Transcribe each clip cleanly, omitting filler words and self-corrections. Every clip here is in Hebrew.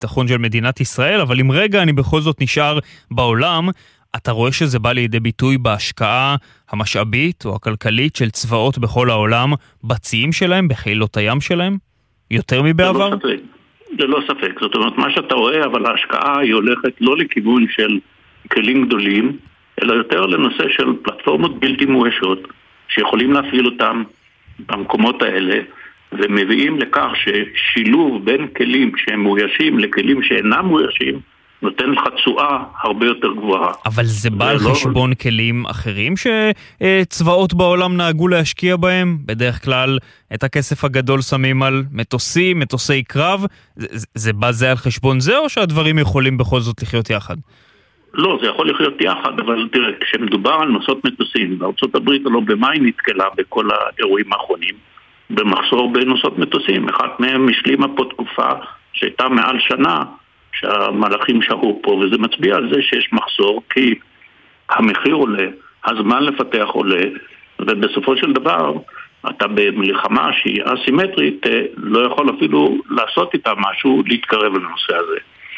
הביטחון של מדינת ישראל, אבל אם רגע אני בכל זאת נשאר בעולם, אתה רואה שזה בא לידי ביטוי בהשקעה המשאבית או הכלכלית של צבאות בכל העולם, בציים שלהם, בחילות הים שלהם, יותר מבעבר? ללא ספק. זאת אומרת, מה שאתה רואה, אבל ההשקעה היא הולכת לא לכיוון של כלים גדולים, אלא יותר לנושא של פלטפורמות בלתי מאוישות, שיכולים להפעיל אותם במקומות האלה, ומביאים לכך ששילוב בין כלים שהם מאוישים לכלים שאינם מאוישים, נותן לך תשואה הרבה יותר גבוהה. אבל זה בא על חשבון כלים אחרים שצבאות בעולם נהגו להשקיע בהם? בדרך כלל את הכסף הגדול שמים על מטוסים, מטוסי קרב. זה בא זה על חשבון זה, או שהדברים יכולים בכל זאת לחיות יחד? לא, זה יכול לחיות יחד, אבל תראה, כשמדובר על נושאות מטוסים, בארצות הברית לא במאי נתקלה בכל האירועים האחרונים, במחסור בנושאות מטוסים. אחת מהם משלימה פה תקופה שהייתה מעל שנה, שהמלאכים שהו פה, וזה מצביע על זה שיש מחסור, כי המחיר עולה, הזמן לפתח עולה, ובסופו של דבר, אתה במלחמה שהיא אסימטרית, לא יכול אפילו לעשות איתה משהו, להתקרב לנושא הזה.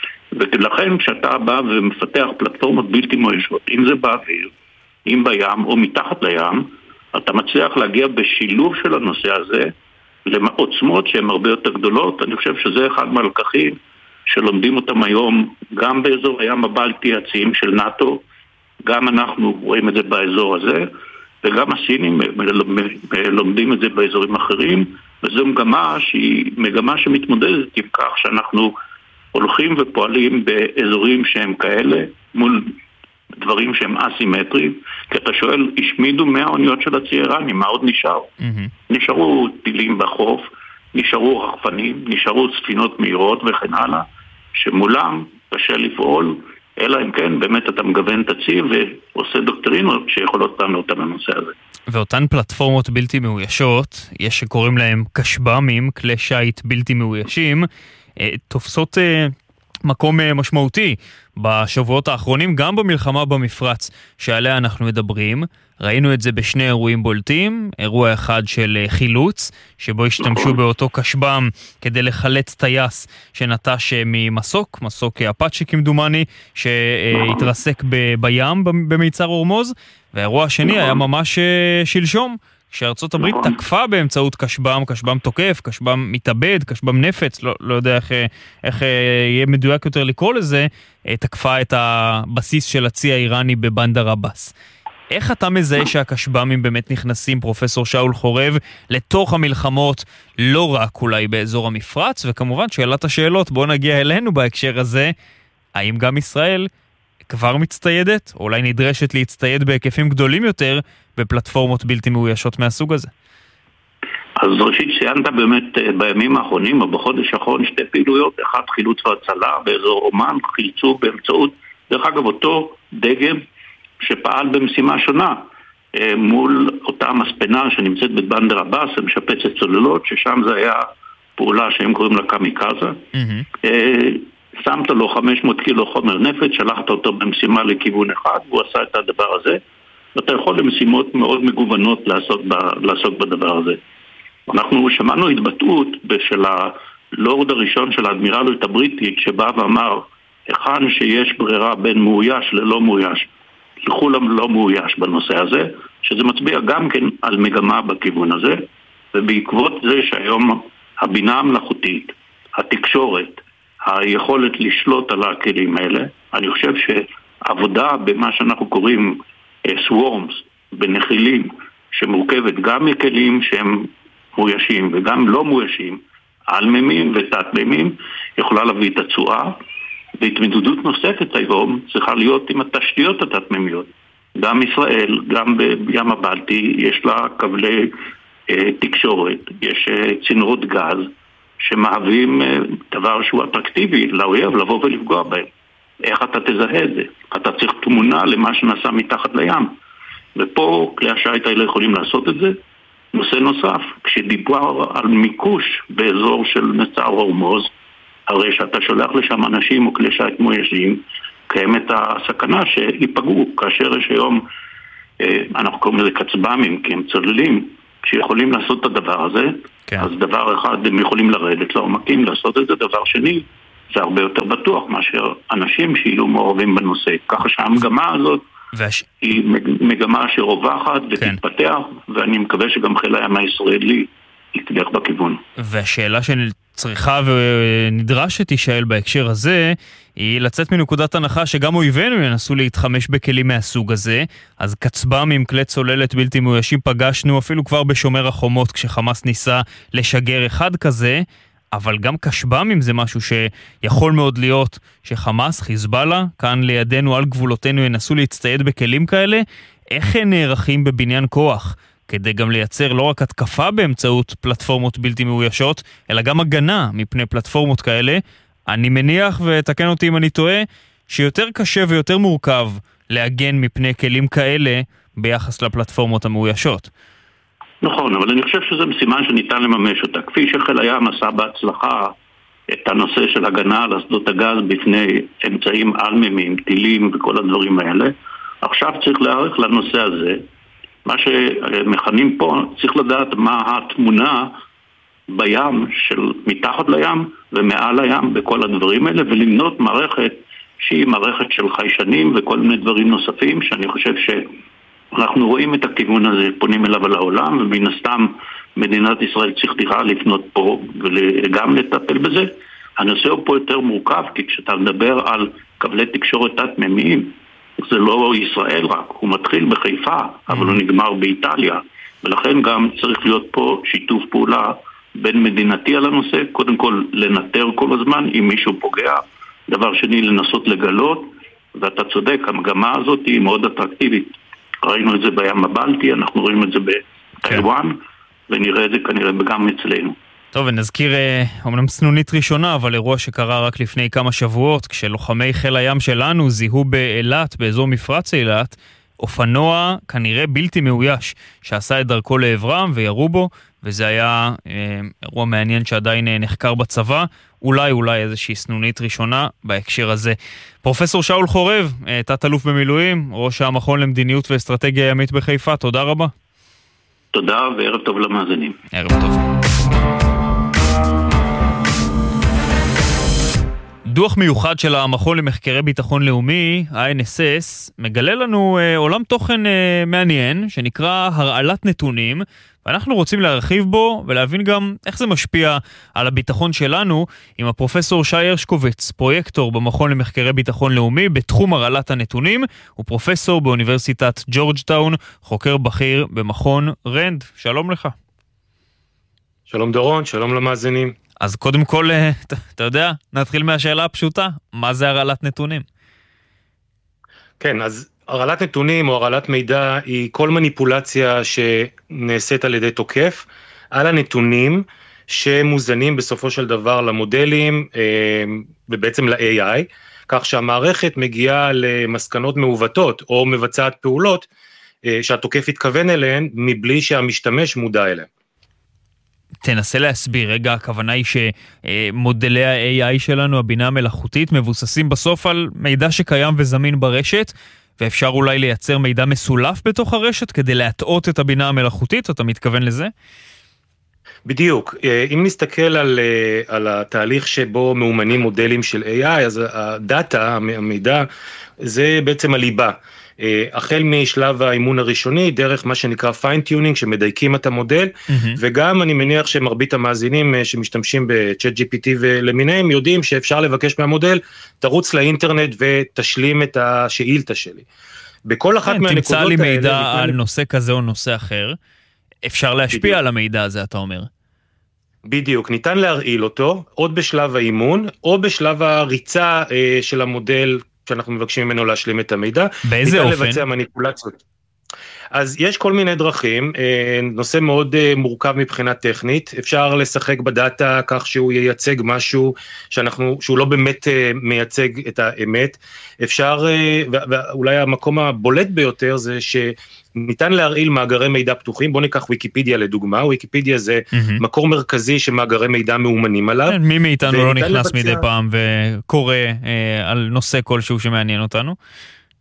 ולכן כשאתה בא ומפתח פלטפורמות בלתי מאוישות, אם זה באוויר, אם בים או מתחת לים, אתה מצליח להגיע בשילוב של הנושא הזה לעוצמות שהן הרבה יותר גדולות. אני חושב שזה אחד מהלקחים שלומדים אותם היום גם באזור הים הבלטי הציים של נאטו, גם אנחנו רואים את זה באזור הזה, וגם הסינים לומדים את זה באזורים אחרים, וזו מגמה שהיא מגמה שמתמודדת עם כך שאנחנו הולכים ופועלים באזורים שהם כאלה, מול דברים שהם אסימטריים, כי אתה שואל, השמידו 100 אוניות של הצי האיראני, מה עוד נשאר? נשארו טילים בחוף, נשארו רחפנים, נשארו ספינות מהירות וכן הלאה, שמולם קשה לפעול, אלא אם כן באמת אתה מגוון את הצי ועושה דוקטרינות שיכולות לענות על הנושא הזה. ואותן פלטפורמות בלתי מאוישות, יש שקוראים להם קשב"מים, כלי שייט בלתי מאוישים, תופסות מקום משמעותי בשבועות האחרונים, גם במלחמה במפרץ שעליה אנחנו מדברים. ראינו את זה בשני אירועים בולטים, אירוע אחד של חילוץ, שבו השתמשו באותו קשב"ם כדי לחלץ טייס שנטש ממסוק, מסוק אפאצ'י כמדומני, שהתרסק בים במיצר הורמוז, והאירוע השני היה ממש שלשום, כשארצות הברית תקפה באמצעות קשב"ם, קשב"ם תוקף, קשב"ם מתאבד, קשב"ם נפץ, לא יודע איך יהיה מדויק יותר לקרוא לזה, תקפה את הבסיס של הצי האיראני בבנדר עבאס. איך אתה מזהה שהקשב"מים באמת נכנסים, פרופסור שאול חורב, לתוך המלחמות, לא רק אולי באזור המפרץ, וכמובן שאלת השאלות, בוא נגיע אלינו בהקשר הזה, האם גם ישראל כבר מצטיידת, או אולי נדרשת להצטייד בהיקפים גדולים יותר, בפלטפורמות בלתי מאוישות מהסוג הזה? אז ראשית ציינת באמת בימים האחרונים, או בחודש האחרון, שתי פעילויות, אחת חילוץ והצלה באזור אומן, חילצו באמצעות, דרך אגב אותו דגם שפעל במשימה שונה, מול אותה מספנה שנמצאת בבנדר עבאס, שמשפצת צוללות, ששם זה היה פעולה שהם קוראים לה קמיקזה. שמת לו 500 קילו חומר נפץ, שלחת אותו במשימה לכיוון אחד, והוא עשה את הדבר הזה, ואתה יכול למשימות מאוד מגוונות לעסוק בדבר הזה. אנחנו שמענו התבטאות של הלורד הראשון של האדמירלות הבריטית, שבא ואמר, היכן שיש ברירה בין מאויש ללא מאויש, לכולם לא מאויש בנושא הזה, שזה מצביע גם כן על מגמה בכיוון הזה, ובעקבות זה שהיום הבינה המלאכותית, התקשורת, היכולת לשלוט על הכלים האלה, אני חושב שעבודה במה שאנחנו קוראים swarms, בנחילים, שמורכבת גם מכלים שהם מאוישים וגם לא מאוישים, על-מימים ותת-מימים, יכולה להביא את התשואה, והתמודדות נוספת היום צריכה להיות עם התשתיות התת-מימיות. גם ישראל, גם בים הבלטי, יש לה כבלי תקשורת, יש צינורות גז, שמהווים דבר שהוא אטרקטיבי לאויב לבוא ולפגוע בהם. איך אתה תזהה את זה? אתה צריך תמונה למה שנעשה מתחת לים. ופה כלי השייט האלה יכולים לעשות את זה. נושא נוסף, כשדיבר על מיקוש באזור של מצר הורמוז, הרי שאתה שולח לשם אנשים או כלי שייט מאוישים, קיימת הסכנה שיפגעו. כאשר יש היום, אנחנו קוראים לזה קצב"מים, כי הם צוללים, כשיכולים לעשות את הדבר הזה, כן. אז דבר אחד, הם יכולים לרדת לעומקים, לעשות את זה. דבר שני, זה הרבה יותר בטוח מאשר אנשים שיהיו מעורבים בנושא. ככה שהמגמה הזאת היא מגמה שרווחת ותתפתח, ואני מקווה שגם חיל הים הישראלי יתדרך בכיוון. והשאלה שצריכה ונדרשת תישאל בהקשר הזה, היא לצאת מנקודת הנחה שגם אויבינו ינסו להתחמש בכלים מהסוג הזה. אז כצב"ם עם כלי צוללת בלתי מאוישים פגשנו אפילו כבר בשומר החומות כשחמאס ניסה לשגר אחד כזה, אבל גם כשב"מים זה משהו שיכול מאוד להיות שחמאס, חיזבאללה, כאן לידינו על גבולותינו ינסו להצטייד בכלים כאלה. איך הם נערכים בבניין כוח כדי גם לייצר לא רק התקפה באמצעות פלטפורמות בלתי מאוישות, אלא גם הגנה מפני פלטפורמות כאלה? אני מניח, ותקן אותי אם אני טועה, שיותר קשה ויותר מורכב להגן מפני כלים כאלה ביחס לפלטפורמות המאוישות. נכון, אבל אני חושב שזה משימה שניתן לממש אותה. כפי שחיל הים עשה בהצלחה את הנושא של הגנה על אסדות הגז בפני אמצעים אלממיים, טילים וכל הדברים האלה, עכשיו צריך להערך לנושא הזה. מה שמכנים פה, צריך לדעת מה התמונה בים של מתחת לים ומעל הים בכל הדברים האלה, ולמנות מערכת שהיא מערכת של חיישנים וכל מיני דברים נוספים, שאני חושב שאנחנו רואים את הכיוון הזה, פונים אליו על העולם, ומן הסתם מדינת ישראל צריכה לפנות פה וגם לטפל בזה. הנושא הוא פה יותר מורכב, כי כשאתה מדבר על כבלי תקשורת תת-ממיים, זה לא ישראל רק, הוא מתחיל בחיפה, אבל הוא נגמר באיטליה, ולכן גם צריך להיות פה שיתוף פעולה בין מדינתי על הנושא, קודם כל לנטר כל הזמן אם מישהו פוגע, דבר שני לנסות לגלות, ואתה צודק, המגמה הזאת היא מאוד אטרקטיבית. ראינו את זה בים הבלטי, אנחנו רואים את זה בטיואן, ונראה את זה כנראה גם אצלנו. טוב, ונזכיר, אומנם סנונית ראשונה, אבל אירוע שקרה רק לפני כמה שבועות, כשלוחמי חיל הים שלנו זיהו באילת, באזור מפרץ אילת, אופנוע כנראה בלתי מאויש, שעשה את דרכו לעברם וירו בו, וזה היה אירוע מעניין שעדיין נחקר בצבא, אולי איזושהי סנונית ראשונה בהקשר הזה. פרופסור שאול חורב, תת-אלוף במילואים, ראש המכון למדיניות ואסטרטגיה ימית בחיפה, תודה רבה. תודה וערב טוב למאזינים. ערב טוב. דוח מיוחד של המכון למחקרי ביטחון לאומי, ה-NSS, מגלה לנו עולם תוכן מעניין שנקרא הרעלת נתונים, ואנחנו רוצים להרחיב בו ולהבין גם איך זה משפיע על הביטחון שלנו עם הפרופסור שי הרשקוביץ, פרויקטור במכון למחקרי ביטחון לאומי בתחום הרעלת הנתונים, ופרופסור באוניברסיטת ג'ורג'טאון, חוקר בכיר במכון רנד. שלום לך. שלום דורון, שלום למאזינים. אז קודם כל, אתה יודע, נתחיל מהשאלה הפשוטה, מה זה הרעלת נתונים? כן, אז הרעלת נתונים או הרעלת מידע היא כל מניפולציה שנעשית על ידי תוקף על הנתונים שמוזנים בסופו של דבר למודלים ובעצם ל-AI, כך שהמערכת מגיעה למסקנות מעוותות או מבצעת פעולות שהתוקף התכוון אליהן מבלי שהמשתמש מודע אליהן. תנסה להסביר, רגע, הכוונה היא שמודלי ה-AI שלנו, הבינה המלאכותית, מבוססים בסוף על מידע שקיים וזמין ברשת, ואפשר אולי לייצר מידע מסולף בתוך הרשת כדי להטעות את הבינה המלאכותית, אתה מתכוון לזה? בדיוק, אם נסתכל על התהליך שבו מאומנים מודלים של AI, אז הדאטה, המידע, זה בעצם הליבה. החל משלב האימון הראשוני, דרך מה שנקרא fine-tuning, שמדייקים את המודל, וגם אני מניח שמרבית המאזינים שמשתמשים ב-ChatGPT ולמיניהם, יודעים שאפשר לבקש מהמודל, תרוץ לאינטרנט ותשלים את השאילתה שלי. בכל אחת מהנקודות תמצא לי מידע על נושא כזה או נושא אחר, אפשר להשפיע על המידע הזה, אתה אומר. בדיוק, ניתן להרעיל אותו, עוד בשלב האימון, או בשלב הריצה של המודל, שאנחנו מבקשים ממנו להשלים את המידע. באיזה אופן? ניתן לבצע מניפולציות. אז יש כל מיני דרכים, נושא מאוד מורכב מבחינה טכנית, אפשר לשחק בדאטה כך שהוא ייצג משהו שהוא לא באמת מייצג את האמת, אפשר, ואולי המקום הבולט ביותר זה שניתן להרעיל מאגרי מידע פתוחים, בוא ניקח ויקיפדיה לדוגמה, ויקיפדיה זה מקור מרכזי שמאגרי מידע מאומנים עליו. מי מאיתנו לא נכנס מדי פעם וקורא על נושא כלשהו שמעניין אותנו?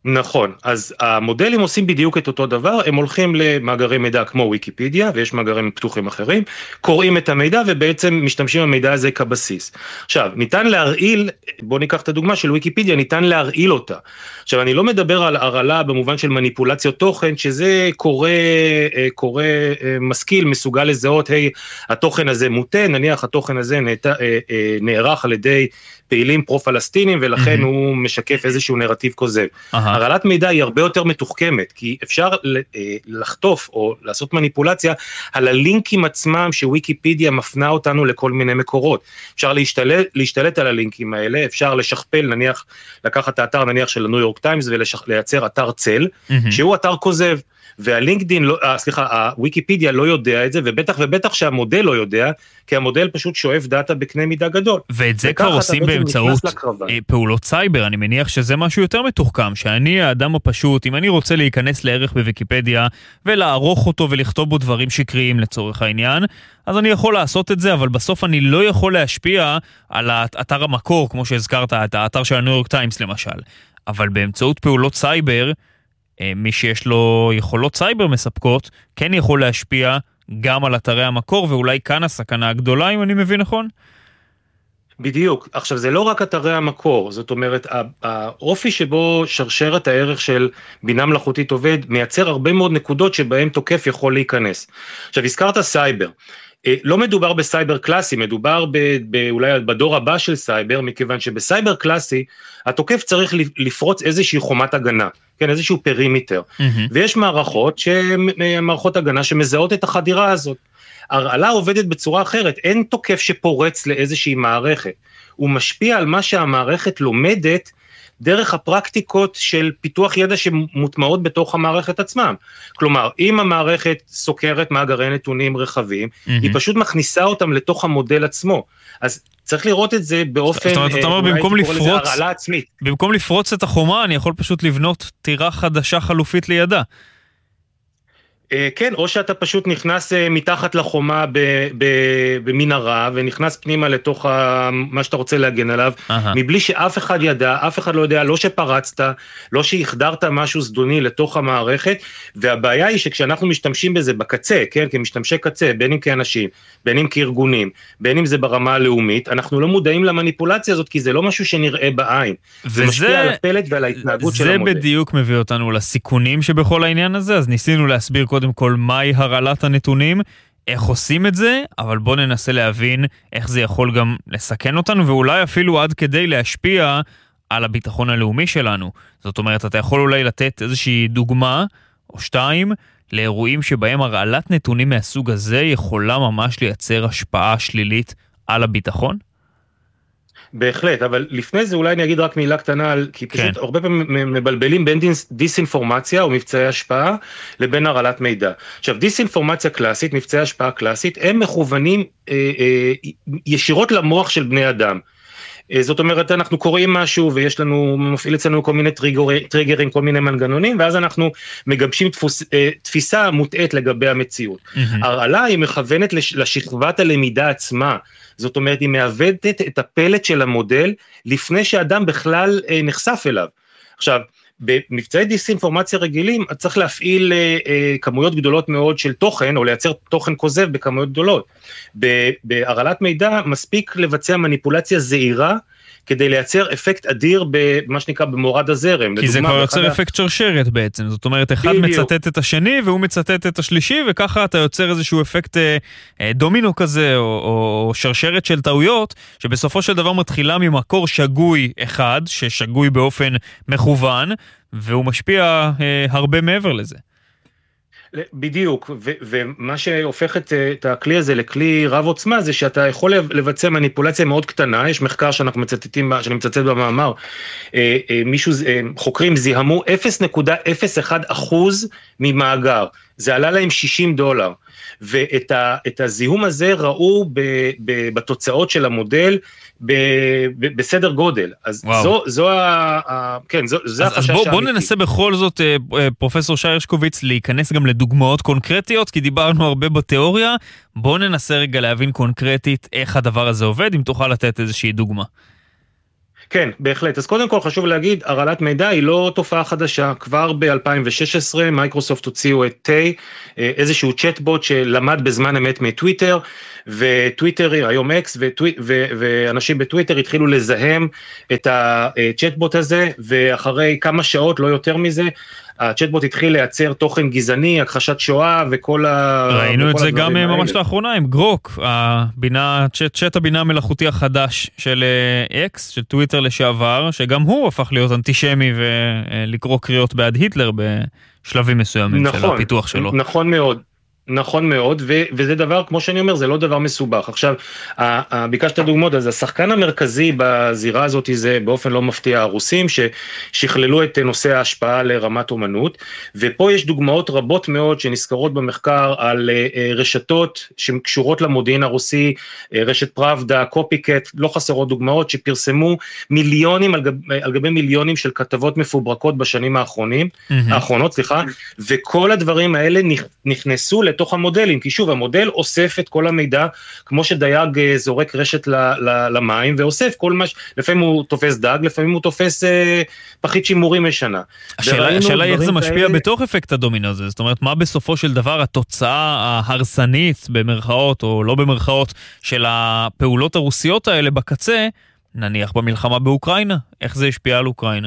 נכון, אז המודלים עושים בדיוק את אותו דבר, הם הולכים למאגרי מידע כמו ויקיפדיה, ויש מאגרים פתוחים אחרים, קוראים את המידע ובעצם משתמשים במידע הזה כבסיס. עכשיו, ניתן להרעיל, בוא ניקח את הדוגמה של ויקיפדיה, ניתן להרעיל אותה. עכשיו, אני לא מדבר על הרעלה במובן של מניפולציות תוכן, שזה קורא משכיל, מסוגל לזהות, התוכן הזה מוטה, נניח התוכן הזה נערך על ידי פעילים פרו-פלסטינים, ולכן הוא משקף איזשהו נרטיב כוזב. הרעלת מידע היא הרבה יותר מתוחכמת, כי אפשר לחטוף או לעשות מניפולציה על הלינקים עצמם שוויקיפדיה מפנה אותנו לכל מיני מקורות. אפשר להשתלט על הלינקים האלה, אפשר לשכפל, נניח, לקחת האתר נניח של הניו יורק טיימס ולייצר אתר צל, שהוא אתר כוזב. והלינקדין, הוויקיפדיה לא יודע את זה, ובטח שהמודל לא יודע, כי המודל פשוט שואף דאטה בקנה מידה גדול. ואת זה כבר עושים באמצעות פעולות סייבר, אני מניח שזה משהו יותר מתוחכם, שאני האדם הפשוט, אם אני רוצה להיכנס לערך בוויקיפדיה, ולערוך אותו ולכתוב בו דברים שקריים לצורך העניין, אז אני יכול לעשות את זה, אבל בסוף אני לא יכול להשפיע על האתר המקור, כמו שהזכרת, את האתר של הניו יורק טיימס למשל. אבל באמצעות פעולות סייבר, מי שיש לו יכולות סייבר מספקות, כן יכול להשפיע גם על אתרי המקור, ואולי כאן הסכנה הגדולה, אם אני מבין נכון? בדיוק. עכשיו, זה לא רק אתרי המקור, זאת אומרת, האופי שבו שרשרת הערך של בינה מלאכותית עובד, מייצר הרבה מאוד נקודות שבהן תוקף יכול להיכנס. עכשיו, הזכרת סייבר. לא מדובר בסייבר קלאסי, מדובר אולי בדור הבא של סייבר, מכיוון שבסייבר קלאסי, התוקף צריך לפרוץ איזושהי חומת הגנה, כן, איזשהו פרימיטר, ויש מערכות הגנה שמזהות את החדירה הזאת. הרעלה עובדת בצורה אחרת, אין תוקף שפורץ לאיזושהי מערכת, הוא משפיע על מה שהמערכת לומדת, דרך הפרקטיקות של פיתוח ידע שמוטמעות בתוך המערכת עצמם. כלומר, אם המערכת סוקרת מאגרי נתונים רחבים, היא פשוט מכניסה אותם לתוך המודל עצמו. אז צריך לראות את זה באופן, אתה אומר, במקום לפרוץ את החומה, אני יכול פשוט לבנות טירה חדשה חלופית לידה. כן, או שאתה פשוט נכנס מתחת לחומה במנהרה, ונכנס פנימה לתוך מה שאתה רוצה להגן עליו, מבלי שאף אחד ידע, אף אחד לא יודע, לא שפרצת, לא שהחדרת משהו זדוני לתוך המערכת, והבעיה היא שכשאנחנו משתמשים בזה בקצה, כן, כמשתמשי קצה, בין אם כאנשים, בין אם כארגונים, בין אם זה ברמה הלאומית, אנחנו לא מודעים למניפולציה הזאת, כי זה לא משהו שנראה בעין. זה משפיע על הפלט ועל ההתנהגות של המודל. זה בדיוק מביא אותנו לסיכונים שבכל העניין הזה, אז ניסינו להסביר קודם כל מהי הרעלת הנתונים, איך עושים את זה, אבל בואו ננסה להבין איך זה יכול גם לסכן אותנו, ואולי אפילו עד כדי להשפיע על הביטחון הלאומי שלנו. זאת אומרת, אתה יכול אולי לתת איזושהי דוגמה או שתיים לאירועים שבהם הרעלת נתונים מהסוג הזה יכולה ממש לייצר השפעה שלילית על הביטחון? בהחלט, אבל לפני זה אולי אני אגיד רק מילה קטנה, כי פשוט הרבה פעמים מבלבלים בין דיסאינפורמציה או מבצעי השפעה לבין הרעלת מידע. עכשיו, דיסאינפורמציה קלאסית, מבצעי השפעה קלאסית, הם מכוונים ישירות למוח של בני אדם. זאת אומרת, אנחנו קוראים משהו ויש לנו, מפעיל אצלנו כל מיני טריגרים, כל מיני מנגנונים, ואז אנחנו מגבשים תפיסה מוטעת לגבי המציאות. הרעלה היא מכוונת לשכבת הלמידה עצמה, זאת אומרת, היא מעוותת את הפלט של המודל, לפני שאדם בכלל נחשף אליו. עכשיו, במבצעי דיסאינפורמציה רגילים, צריך להפעיל כמויות גדולות מאוד של תוכן, או לייצר תוכן כוזב בכמויות גדולות. בהרעלת מידע, מספיק לבצע מניפולציה זהירה, כדי לייצר אפקט אדיר במה שנקרא במורד הזרם. כי זה כבר יוצר אפקט שרשרת בעצם, זאת אומרת, אחד מצטט את השני, והוא מצטט את השלישי, וככה אתה יוצר איזשהו אפקט דומינו כזה, או שרשרת של טעויות, שבסופו של דבר מתחילה ממקור שגוי אחד, ששגוי באופן מכוון, והוא משפיע הרבה מעבר לזה. בדיוק, ומה שהופך את הכלי הזה לכלי רב עוצמה, זה שאתה יכול לבצע מניפולציה מאוד קטנה, יש מחקר שאנחנו מצטטים, שאני מצטט במאמר, חוקרים זיהמו 0.01% ממאגר, זה עלה להם $60, ואת הזיהום הזה ראו בתוצאות של המודל, בסדר גודל. אז זו החשש. אז בוא ננסה בכל זאת, פרופסור שי הרשקוביץ, להיכנס גם לדוגמאות קונקרטיות, כי דיברנו הרבה בתיאוריה, בוא ננסה רגע להבין קונקרטית איך הדבר הזה עובד, אם תוכל לתת איזושהי דוגמה. כן, בהחלט. אז קודם כל חשוב להגיד, הרעלת מידע היא לא תופעה חדשה. כבר ב-2016 מייקרוסופט הוציאו את טיי, איזשהו צ'טבוט שלמד בזמן אמת מטוויטר, וטוויטר, היום אקס, ואנשים בטוויטר התחילו לזהם את הצ'טבוט הזה, ואחרי כמה שעות, לא יותר מזה, הצ'טבוט התחיל לייצר תוכן גזעני, הכחשת שואה וכל ראינו את זה גם ממש לאחרונה עם גרוק, צ'אט הבינה המלאכותי החדש של אקס, של טוויטר לשעבר, שגם הוא הפך להיות אנטישמי ולקרוא קריאות בעד היטלר בשלבים מסוימים של הפיתוח שלו. נכון מאוד. נכון מאוד, וזה דבר, כמו שאני אומר, זה לא דבר מסובך. עכשיו, ביקשת דוגמאות, אז השחקן המרכזי בזירה הזאת זה באופן לא מפתיע הרוסים, ששכללו את נושא ההשפעה לרמת אומנות, ופה יש דוגמאות רבות מאוד שנזכרות במחקר על רשתות שקשורות למודיעין הרוסי, רשת פראבדה, קופיקט, לא חסרות דוגמאות, שפרסמו מיליונים על גבי מיליונים של כתבות מפוברקות בשנים האחרונות, וכל הדברים האלה נכנסו לתוך המודלים, כי שוב, המודל אוסף את כל המידע, כמו שדייג זורק רשת למים, ואוסף כל מה, לפעמים הוא תופס דג, לפעמים הוא תופס פחית שימורים משנה. השאלה איך זה משפיע בתוך אפקט הדומינו הזה, זאת אומרת, מה בסופו של דבר התוצאה ההרסנית, במרכאות או לא במרכאות, של הפעולות הרוסיות האלה בקצה, נניח במלחמה באוקראינה, איך זה השפיע על אוקראינה?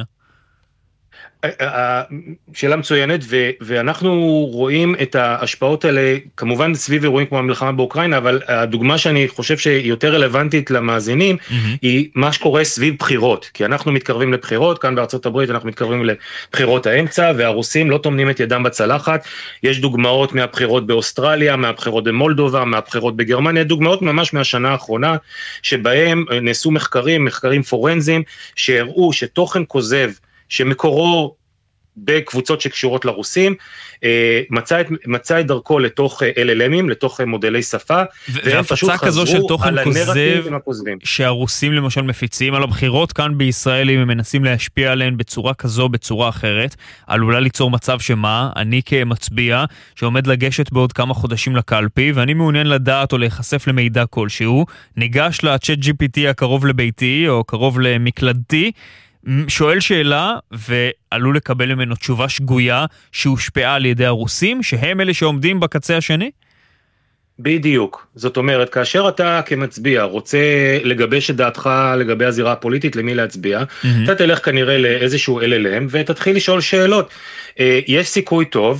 שאלה מצוינת, ואנחנו רואים את ההשפעות האלה, כמובן סביב אירועים כמו המלחמה באוקראינה, אבל הדוגמה שאני חושב שהיא יותר רלוונטית למאזינים, היא מה שקורה סביב בחירות, כי אנחנו מתקרבים לבחירות, כאן בארצות הברית אנחנו מתקרבים לבחירות האמצע, והרוסים לא טומנים את ידם בצלחת, יש דוגמאות מהבחירות באוסטרליה, מהבחירות במולדובה, מהבחירות בגרמניה, דוגמאות ממש מהשנה האחרונה, שבהם נעשו מחקרים פורנזיים, שהראו שתוכן כוזב, שמקורו בקבוצות שקשורות לרוסים, מצא את דרכו לתוך LLMים, לתוך מודלי שפה, והם פשוט חזרו על הנרטיבים הכוזבים. שהרוסים למשל מפיצים על הבחירות כאן בישראל, אם הם מנסים להשפיע עליהן בצורה כזו, בצורה אחרת, עלולה ליצור מצב שמה, אני כמצביע, שעומד לגשת בעוד כמה חודשים לקלפי, ואני מעוניין לדעת או להיחשף למידע כלשהו, ניגש לצ'אט GPT הקרוב לביתי, או קרוב למקלדתי, שואל שאלה ועלול לקבל ממנו תשובה שגויה שהושפעה על ידי הרוסים, שהם אלה שעומדים בקצה השני? בדיוק. זאת אומרת, כאשר אתה כמצביע רוצה לגבש את דעתך לגבי הזירה הפוליטית, למי להצביע, אתה תלך כנראה לאיזשהו LLM ותתחיל לשאול שאלות. יש סיכוי טוב,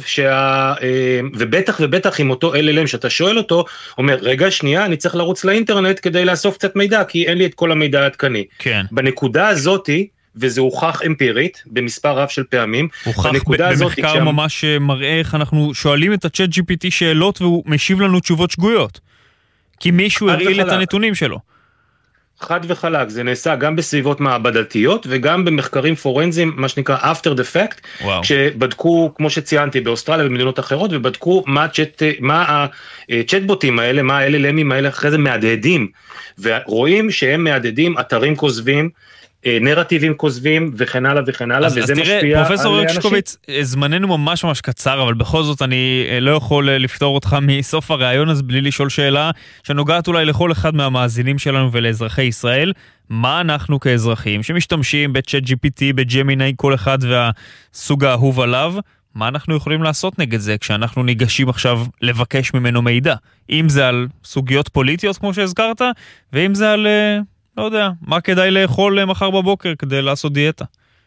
ובטח עם אותו LLM שאתה שואל אותו, אומר, רגע שנייה, אני צריך לרוץ לאינטרנט כדי לאסוף קצת מידע, כי אין לי את כל המידע העדכני. כן. בנקודה הזאתי, וזה הוכח אמפירית, במספר רב של פעמים. הוכח במחקר ממש מראה איך אנחנו שואלים את הצ'אט GPT שאלות, והוא משיב לנו תשובות שגויות. כי מישהו הרעיל את הנתונים שלו. חד וחלק, זה נעשה גם בסביבות מעבדתיות, וגם במחקרים פורנזיים, מה שנקרא after the fact, שבדקו, כמו שציינתי, באוסטרליה ובמדינות אחרות, ובדקו מה הצ'טבוטים האלה, מה ה-LLMים האלה, אחרי זה מהדהדים, ורואים שהם מהדהדים אתרים כוזבים, נרטיבים כוזבים וכן הלאה וכן הלאה, וזה משפיע על אנשים. פרופסור הרשקוביץ, זמננו ממש קצר, אבל בכל זאת אני לא יכול לפתור אותך מסוף הרעיון הזה בלי לשאול שאלה שנוגעת אולי לכל אחד מהמאזינים שלנו ולאזרחי ישראל. מה אנחנו כאזרחים שמשתמשים בצ'אט GPT, בג'מיני, כל אחד והסוג האהוב עליו, מה אנחנו יכולים לעשות נגד זה כשאנחנו ניגשים עכשיו לבקש ממנו מידע? אם זה על סוגיות פוליטיות כמו שהזכרת, ואם זה על לא יודע, מה כדאי לאכול מחר בבוקר כדי לעשות דיאטה?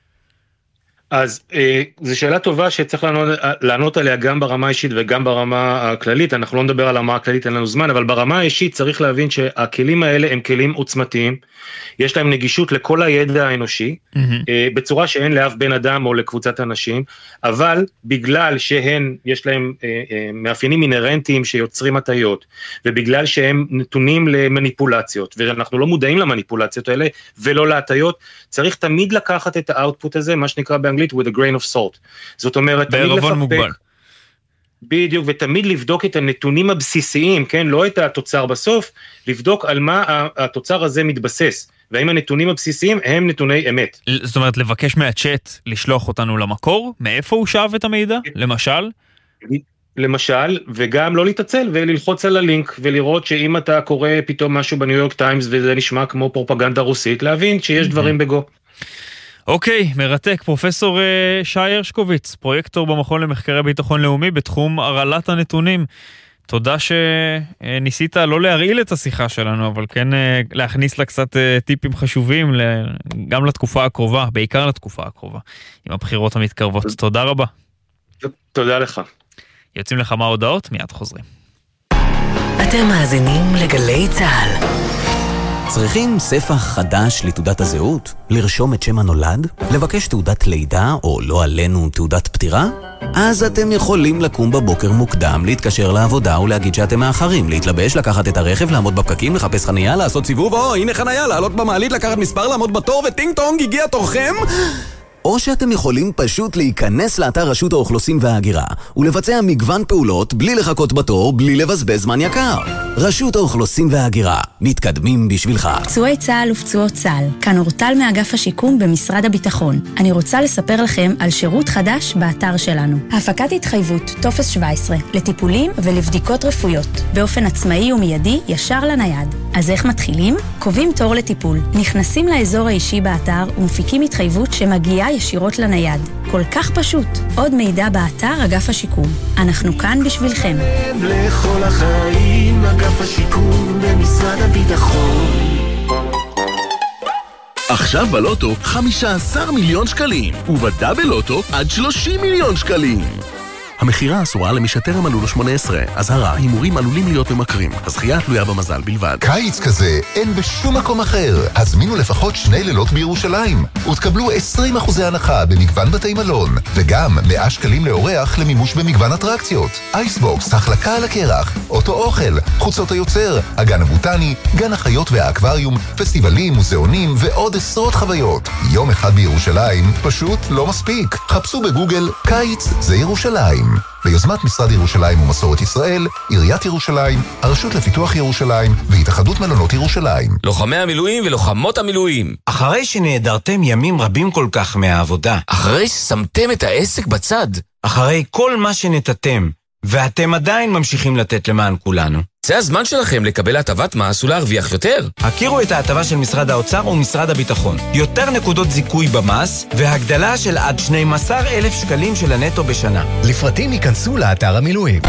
אז זו שאלה טובה שצריך לענות עליה גם ברמה האישית וגם ברמה הכללית. אנחנו לא נדבר על הרמה הכללית, אין לנו זמן, אבל ברמה האישית צריך להבין שהכלים האלה הם כלים עוצמתיים, יש להם נגישות לכל הידע האנושי, בצורה שאין לאף בן אדם או לקבוצת אנשים, אבל בגלל שהן, יש להם מאפיינים אינרנטיים שיוצרים הטיות, ובגלל שהם נתונים למניפולציות, ואנחנו לא מודעים למניפולציות האלה, ולא להטיות, צריך תמיד לקחת את האוטפוט הזה, מה שנקרא באנגלית, with a grain of salt. זאת אומרת, תמיד לפקפק, בדיוק, ותמיד לבדוק את הנתונים הבסיסיים, כן? לא את התוצר בסוף, לבדוק על מה התוצר הזה מתבסס, והאם הנתונים הבסיסיים הם נתוני אמת. זאת אומרת, לבקש מהצ'אט לשלוח אותנו למקור, מאיפה הוא שאב את המידע, למשל? למשל, וגם לא להתעצל וללחוץ על הלינק ולראות שאם אתה קורא פתאום משהו בניו יורק טיימס וזה נשמע כמו פרופגנדה רוסית, להבין שיש דברים בגו. אוקיי, מרתק. פרופסור שי הרשקוביץ, פרויקטור במכון למחקרי ביטחון לאומי בתחום הרעלת הנתונים. תודה שניסית לא להרעיל את השיחה שלנו, אבל כן להכניס לה קצת טיפים חשובים גם לתקופה הקרובה, בעיקר לתקופה הקרובה, עם הבחירות המתקרבות. תודה רבה. תודה לך. יוצאים לכמה הודעות, מיד חוזרים. אתם מאזינים לגלי צהל. צריכים ספח חדש לתעודת הזהות? לרשום את שם הנולד? לבקש תעודת לידה או לא עלינו תעודת פטירה? אז אתם יכולים לקום בבוקר מוקדם, להתקשר לעבודה ולהגיד שאתם מאחרים, להתלבש, לקחת את הרכב, לעמוד בפקקים, לחפש חנייה, לעשות סיבוב, הנה חנייה, לעלות במעלית, לקחת מספר, לעמוד בתור וטינג טונג, הגיע תורכם? או שאתם יכולים פשוט להיכנס לאתר רשות האוכלוסין וההגירה ולבצע מגוון פעולות בלי לחכות בתור, בלי לבזבז זמן יקר. רשות האוכלוסין וההגירה, מתקדמים בשבילך. פצועי צה"ל ופצועות צה"ל, כאן אורטל מאגף השיקום במשרד הביטחון. אני רוצה לספר לכם על שירות חדש באתר שלנו. הפקת התחייבות, טופס 17, לטיפולים ולבדיקות רפואיות, באופן עצמאי ומיידי ישר לנייד. אז איך מתחילים? קובעים תור לטיפול, נכנסים לאזור האישי באתר ומפיקים התחייבות שמגיעה ישירות לנייד. כל כך פשוט. עוד מידע באתר אגף השיקום. אנחנו כאן בשבילכם. לכל החיים, אגף השיקום במשרד הביטחון. עכשיו בלוטו 15 מיליון שקלים, ובדאבל לוטו עד 30 מיליון שקלים. המחירה אסורה למי שטרם מלאו לו 18. אזהרה, הימורים עלולים להיות ממכרים. הזכייה תלויה במזל בלבד. קיץ כזה אין בשום מקום אחר. הזמינו לפחות 2 לילות בירושלים ותקבלו 20% הנחה במגוון בתי מלון, וגם 100 שקלים לאורח למימוש במגוון אטרקציות. אייסבוקס, החלקה על הקרח, אוטו אוכל, חוצות היוצר, הגן הבוטני, גן החיות והאקווריום, פסטיבלים, מוזיאונים ועוד עשרות חוויות. יום אחד בירושלים פשוט לא מספיק. חפשו בגוגל קיץ זה ירושלים. ביוזמת משרד ירושלים ומסורת ישראל, עיריית ירושלים, הרשות לפיתוח ירושלים והתאחדות מלונות ירושלים. לוחמי המילואים ולוחמות המילואים. אחרי שנעדרתם ימים רבים כל כך מהעבודה. אחרי ששמתם את העסק בצד. אחרי כל מה שנתתם, ואתם עדיין ממשיכים לתת למען כולנו. זה הזמן שלכם לקבל הטבת מס ולהרוויח יותר. הכירו את ההטבה של משרד האוצר ומשרד הביטחון. יותר נקודות זיכוי במס, והגדלה של עד 12,000 שקלים של הנטו בשנה. לפרטים ייכנסו לאתר המילואים.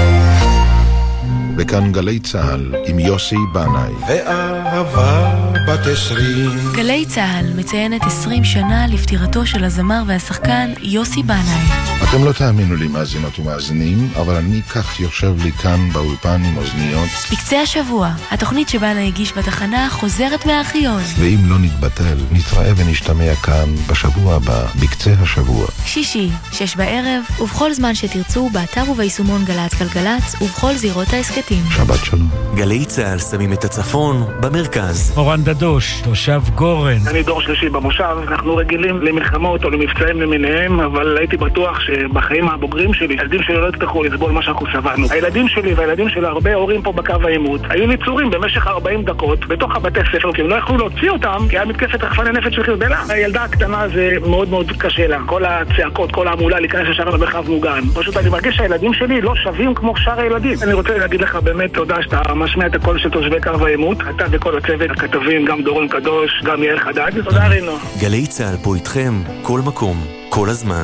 וכאן גלי צהל עם יוסי בנאי. ואהבה בת 20. גלי צהל מציינת 20 שנה לפטירתו של הזמר והשחקן יוסי בנאי. אתם לא תאמינו לי מאזינות ומאזינים, אבל אני כך יושב לי כאן באולפן עם אוזניות. בקצה השבוע, התוכנית שבנאי הגיש בתחנה חוזרת מהארכיון. ואם לא נתבטל, נתראה ונשתמע כאן בשבוע הבא, בקצה השבוע. שישי, 6 בערב, ובכל זמן שתרצו, באתר וביישומון גלץ גלגלץ, ובכל זירות העסקתים. שבת שלום. גלי צהל שמים את הצפון במרכז. אורן דדוש, תושב גורן. אני דור שלישי במושב, אנחנו רגילים למלחמות או למבצעים למיניהם, אבל הייתי בטוח שבחיים הבוגרים שלי, הילדים שלי לא יצטרכו לסבול מה שאנחנו סבלנו. הילדים שלי והילדים של הרבה הורים פה בקו העימות היו ניצורים במשך 40 דקות בתוך הבתי ספר, כי הם לא יכלו להוציא אותם, כי היה מתקפת רחפני נפץ של חיזבאללה. הילדה הקטנה זה מאוד מאוד קשה לה. כל הצעקות, כל העמולה להיכנס ישר למרחב מוגן. פשוט אני מרגיש שהילדים שלי לא שווים כמו שאר הילדים. אני רוצה להגיד לך באמת תודה שאתה משמיע את הקול של תושבי קו העימות. אתה וכל הצוות, הכתבים, גם דורון קדוש, גם יאיר חדד. תודה רינו. גלי צהל פה איתכם, כל מקום, כל הזמן.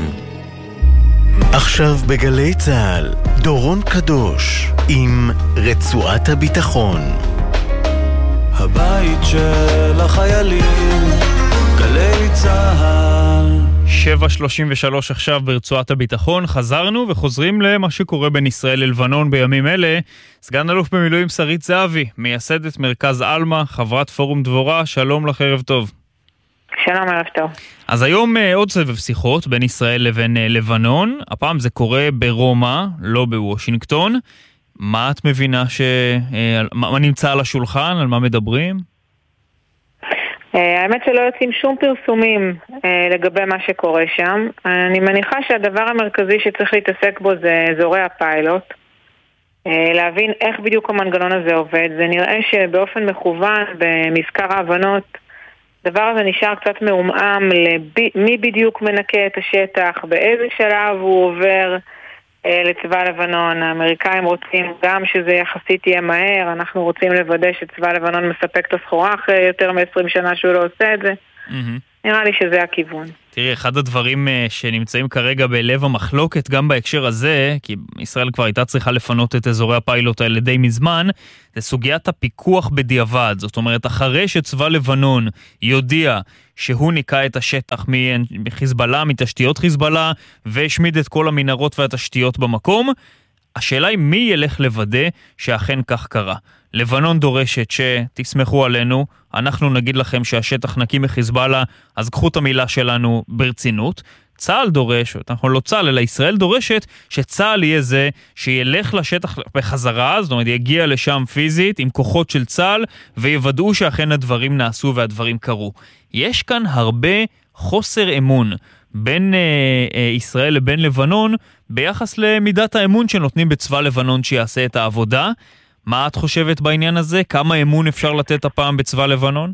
עכשיו בגלי צהל, דורון קדוש עם רצועת הביטחון. הבית של החיילים, גלי צהל. 7:33 עכשיו ברצועת הביטחון. חזרנו וחוזרים למה שקורה בין ישראל ללבנון בימים אלה. סגן אלוף במילואים שרית זהבי, מייסדת מרכז אלמה, חברת פורום דבורה, שלום לך, ערב טוב. שלום, ערב טוב. אז היום עוד סבב שיחות בין ישראל לבין לבנון. הפעם זה קורה ברומא, לא בוושינגטון. מה את מבינה מה נמצא על השולחן, על מה מדברים? האמת שלא יוצאים שום פרסומים לגבי מה שקורה שם. אני מניחה שהדבר המרכזי שצריך להתעסק בו זה אזורי הפיילוט. להבין איך בדיוק המנגנון הזה עובד. זה נראה שבאופן מכוון במזכר ההבנות הדבר הזה נשאר קצת מעומעם למי בדיוק מנקה את השטח, באיזה שלב הוא עובר, לצבא לבנון. האמריקאים רוצים גם שזה יחסית יהיה מהר, אנחנו רוצים לוודא שצבא לבנון מספק את הסחורה אחרי יותר מ-20 שנה שהוא לא עושה את זה. נראה לי שזה הכיוון. תראי, אחד הדברים שנמצאים כרגע בלב המחלוקת, גם בהקשר הזה, כי ישראל כבר הייתה צריכה לפנות את אזורי הפיילוט האלה די מזמן, זה סוגיית הפיקוח בדיעבד. זאת אומרת, אחרי שצבא לבנון יודיע שהוא ניקה את השטח מחיזבאללה, מתשתיות חיזבאללה, והשמיד את כל המנהרות והתשתיות במקום, השאלה היא מי ילך לוודא שאכן כך קרה. לבנון דורשת שתסמכו עלינו, אנחנו נגיד לכם שהשטח נקי מחיזבאללה, אז קחו את המילה שלנו ברצינות. צה"ל דורש, אנחנו לא צה"ל, אלא ישראל דורשת שצה"ל יהיה זה שילך לשטח בחזרה, זאת אומרת יגיע לשם פיזית עם כוחות של צה"ל, ויוודאו שאכן הדברים נעשו והדברים קרו. יש כאן הרבה חוסר אמון בין ישראל לבין לבנון, ביחס למידת האמון שנותנים בצבא לבנון שיעשה את העבודה. מה את חושבת בעניין הזה? כמה אמון אפשר לתת הפעם בצבא לבנון?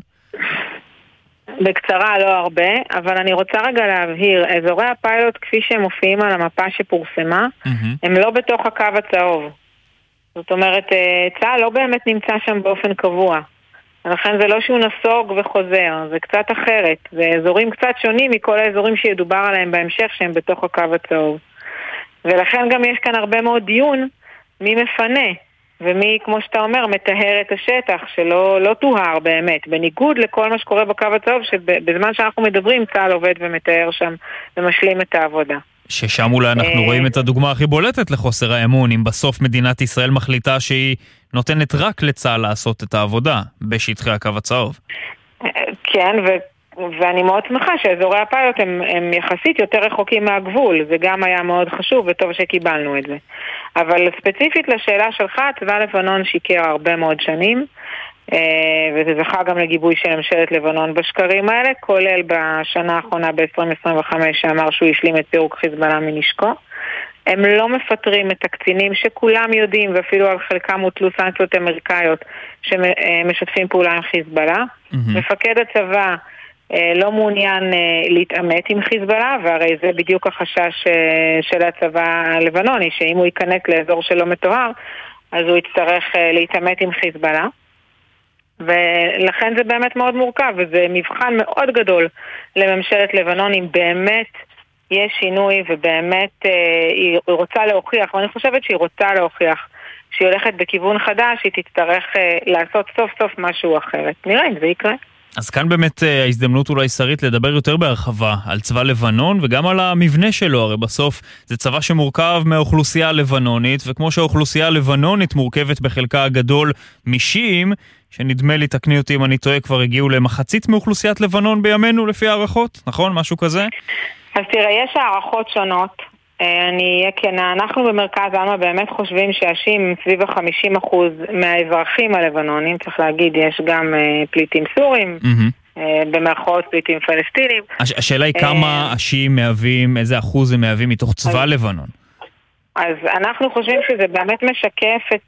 בקצרה, לא הרבה, אבל אני רוצה רגע להבהיר, אזורי הפיילוט כפי שהם מופיעים על המפה שפורסמה, הם לא בתוך הקו הצהוב. זאת אומרת, צה"ל לא באמת נמצא שם באופן קבוע. לכן זה לא שהוא נסוג וחוזר, זה קצת אחרת. זה אזורים קצת שונים מכל האזורים שידובר עליהם בהמשך שהם בתוך הקו הצהוב. ולכן גם יש כאן הרבה מאוד דיון מי מפנה. ומי, כמו שאתה אומר, מטהר את השטח, שלא תוהר באמת, בניגוד לכל מה שקורה בקו הצהוב, שבזמן שאנחנו מדברים, צה"ל עובד ומטהר שם ומשלים את העבודה. ששם אולי אנחנו רואים את הדוגמה הכי בולטת לחוסר האמון, אם בסוף מדינת ישראל מחליטה שהיא נותנת רק לצה"ל לעשות את העבודה בשטחי הקו הצהוב. כן, ואני מאוד שמחה שאזורי הפיילוט הם יחסית יותר רחוקים מהגבול, זה גם היה מאוד חשוב וטוב שקיבלנו את זה. אבל ספציפית לשאלה שלך, צבא לבנון שיקר הרבה מאוד שנים, וזה זכה גם לגיבוי של ממשלת לבנון בשקרים האלה, כולל בשנה האחרונה ב-2025 שאמר שהוא השלים את פירוק חיזבאללה מנשקו. הם לא מפטרים את הקצינים שכולם יודעים, ואפילו על חלקם הוטלו סנקציות אמריקאיות שמשתפים פעולה עם חיזבאללה. מפקד הצבא לא מעוניין להתעמת עם חיזבאללה, והרי זה בדיוק החשש של הצבא הלבנוני, שאם הוא ייכנס לאזור שלא מטוהר, אז הוא יצטרך להתעמת עם חיזבאללה. ולכן זה באמת מאוד מורכב, וזה מבחן מאוד גדול לממשלת לבנון, אם באמת יש שינוי, ובאמת היא רוצה להוכיח, ואני חושבת שהיא רוצה להוכיח, שהיא הולכת בכיוון חדש, היא תצטרך לעשות סוף סוף משהו אחרת. נראה אם זה יקרה. אז כאן באמת ההזדמנות אולי שרית לדבר יותר בהרחבה על צבא לבנון וגם על המבנה שלו, הרי בסוף זה צבא שמורכב מהאוכלוסייה הלבנונית, וכמו שהאוכלוסייה הלבנונית מורכבת בחלקה הגדול משיעים, שנדמה לי, תקני אותי אם אני טועה, כבר הגיעו למחצית מאוכלוסיית לבנון בימינו לפי הערכות, נכון? משהו כזה? אז תראה, יש הערכות שונות. אני אהיה כנה, אנחנו במרכז אלמה באמת חושבים שהשיעים סביב 50% מהאזרחים הלבנונים, צריך להגיד, יש גם פליטים סורים, במרכאות פליטים פלסטינים. השאלה היא כמה השיעים מהווים, איזה אחוז הם מהווים מתוך צבא לבנון? אז אנחנו חושבים שזה באמת משקף את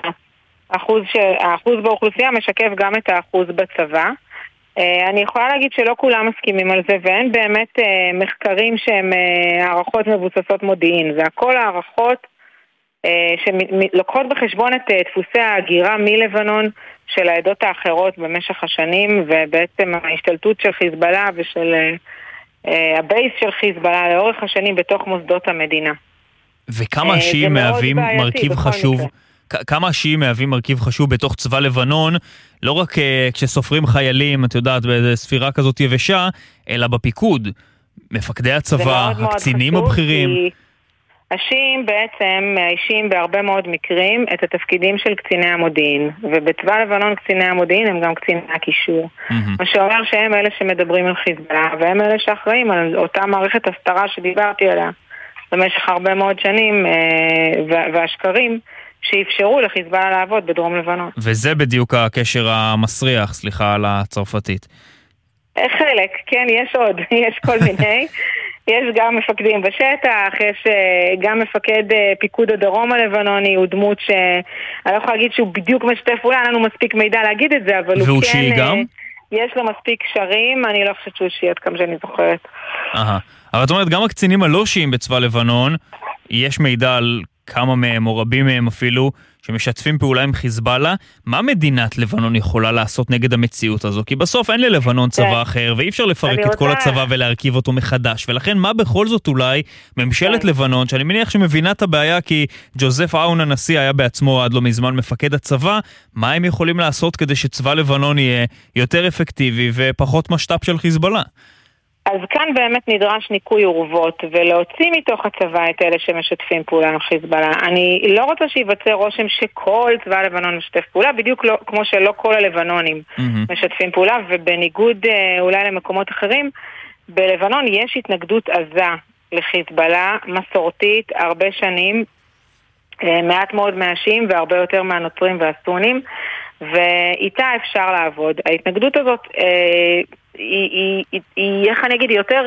האחוז באוכלוסייה, משקף גם את האחוז בצבא. אני יכולה להגיד שלא כולם מסכימים על זה, ואין באמת מחקרים שהם הערכות מבוססות מודיעין. זה הכל הערכות שלוקחות בחשבון את דפוסי ההגירה מלבנון של העדות האחרות במשך השנים, ובעצם ההשתלטות של חיזבאללה ושל הבייס של חיזבאללה לאורך השנים בתוך מוסדות המדינה. וכמה השיעים מהווים מרכיב חשוב? כמה השיעים מהווים מרכיב חשוב בתוך צבא לבנון, לא רק כשסופרים חיילים, את יודעת, בספירה כזאת יבשה, אלא בפיקוד, מפקדי הצבא, הקצינים הבכירים. השיעים בעצם מאיישים בהרבה מאוד מקרים את התפקידים של קציני המודיעין, ובצבא לבנון קציני המודיעין הם גם קציני הקישור. מה שאומר שהם אלה שמדברים על חיזבאללה, והם אלה שאחראים על אותה מערכת הסתרה שדיברתי עליה במשך הרבה מאוד שנים, והשקרים שאפשרו לחיזבאללה לעבוד בדרום לבנון. וזה בדיוק הקשר המסריח, סליחה על הצרפתית. חלק, כן, יש עוד, יש כל מיני. יש גם מפקדים בשטח, יש גם מפקד פיקוד הדרום הלבנוני, הוא דמות שאני לא יכולה להגיד שהוא בדיוק משתף, אולי אין לנו מספיק מידע להגיד את זה, אבל הוא כן, גם? יש לו מספיק קשרים, אני לא חושבת שהוא שיעד כמה שאני זוכרת. אבל את אומרת, גם הקצינים הלא שיעים בצבא לבנון, יש מידע על כמה מהם, או רבים מהם אפילו, שמשתפים פעולה עם חיזבאללה. מה מדינת לבנון יכולה לעשות נגד המציאות הזו? כי בסוף אין ללבנון צבא אחר, ואי אפשר לפרק את כל הצבא ולהרכיב אותו מחדש. ולכן מה בכל זאת אולי ממשלת לבנון, שאני מניח שמבינה את הבעיה, כי ג'וזף עאון הנשיא היה בעצמו עד לא מזמן מפקד הצבא, מה הם יכולים לעשות כדי שצבא לבנון יהיה יותר אפקטיבי ופחות משת"פ של חיזבאללה? אז כאן באמת נדרש ניקוי אורוות, ולהוציא מתוך הצבא את אלה שמשתפים פעולה עם חיזבאללה. אני לא רוצה שיווצר רושם שכל צבא לבנון משתף פעולה, בדיוק לא, כמו שלא כל הלבנונים משתפים פעולה, ובניגוד אולי למקומות אחרים, בלבנון יש התנגדות עזה לחיזבאללה, מסורתית, הרבה שנים, מעט מאוד מהשיעים והרבה יותר מהנוצרים והסונים, ואיתה אפשר לעבוד. ההתנגדות הזאת היא איך אני אגיד, יותר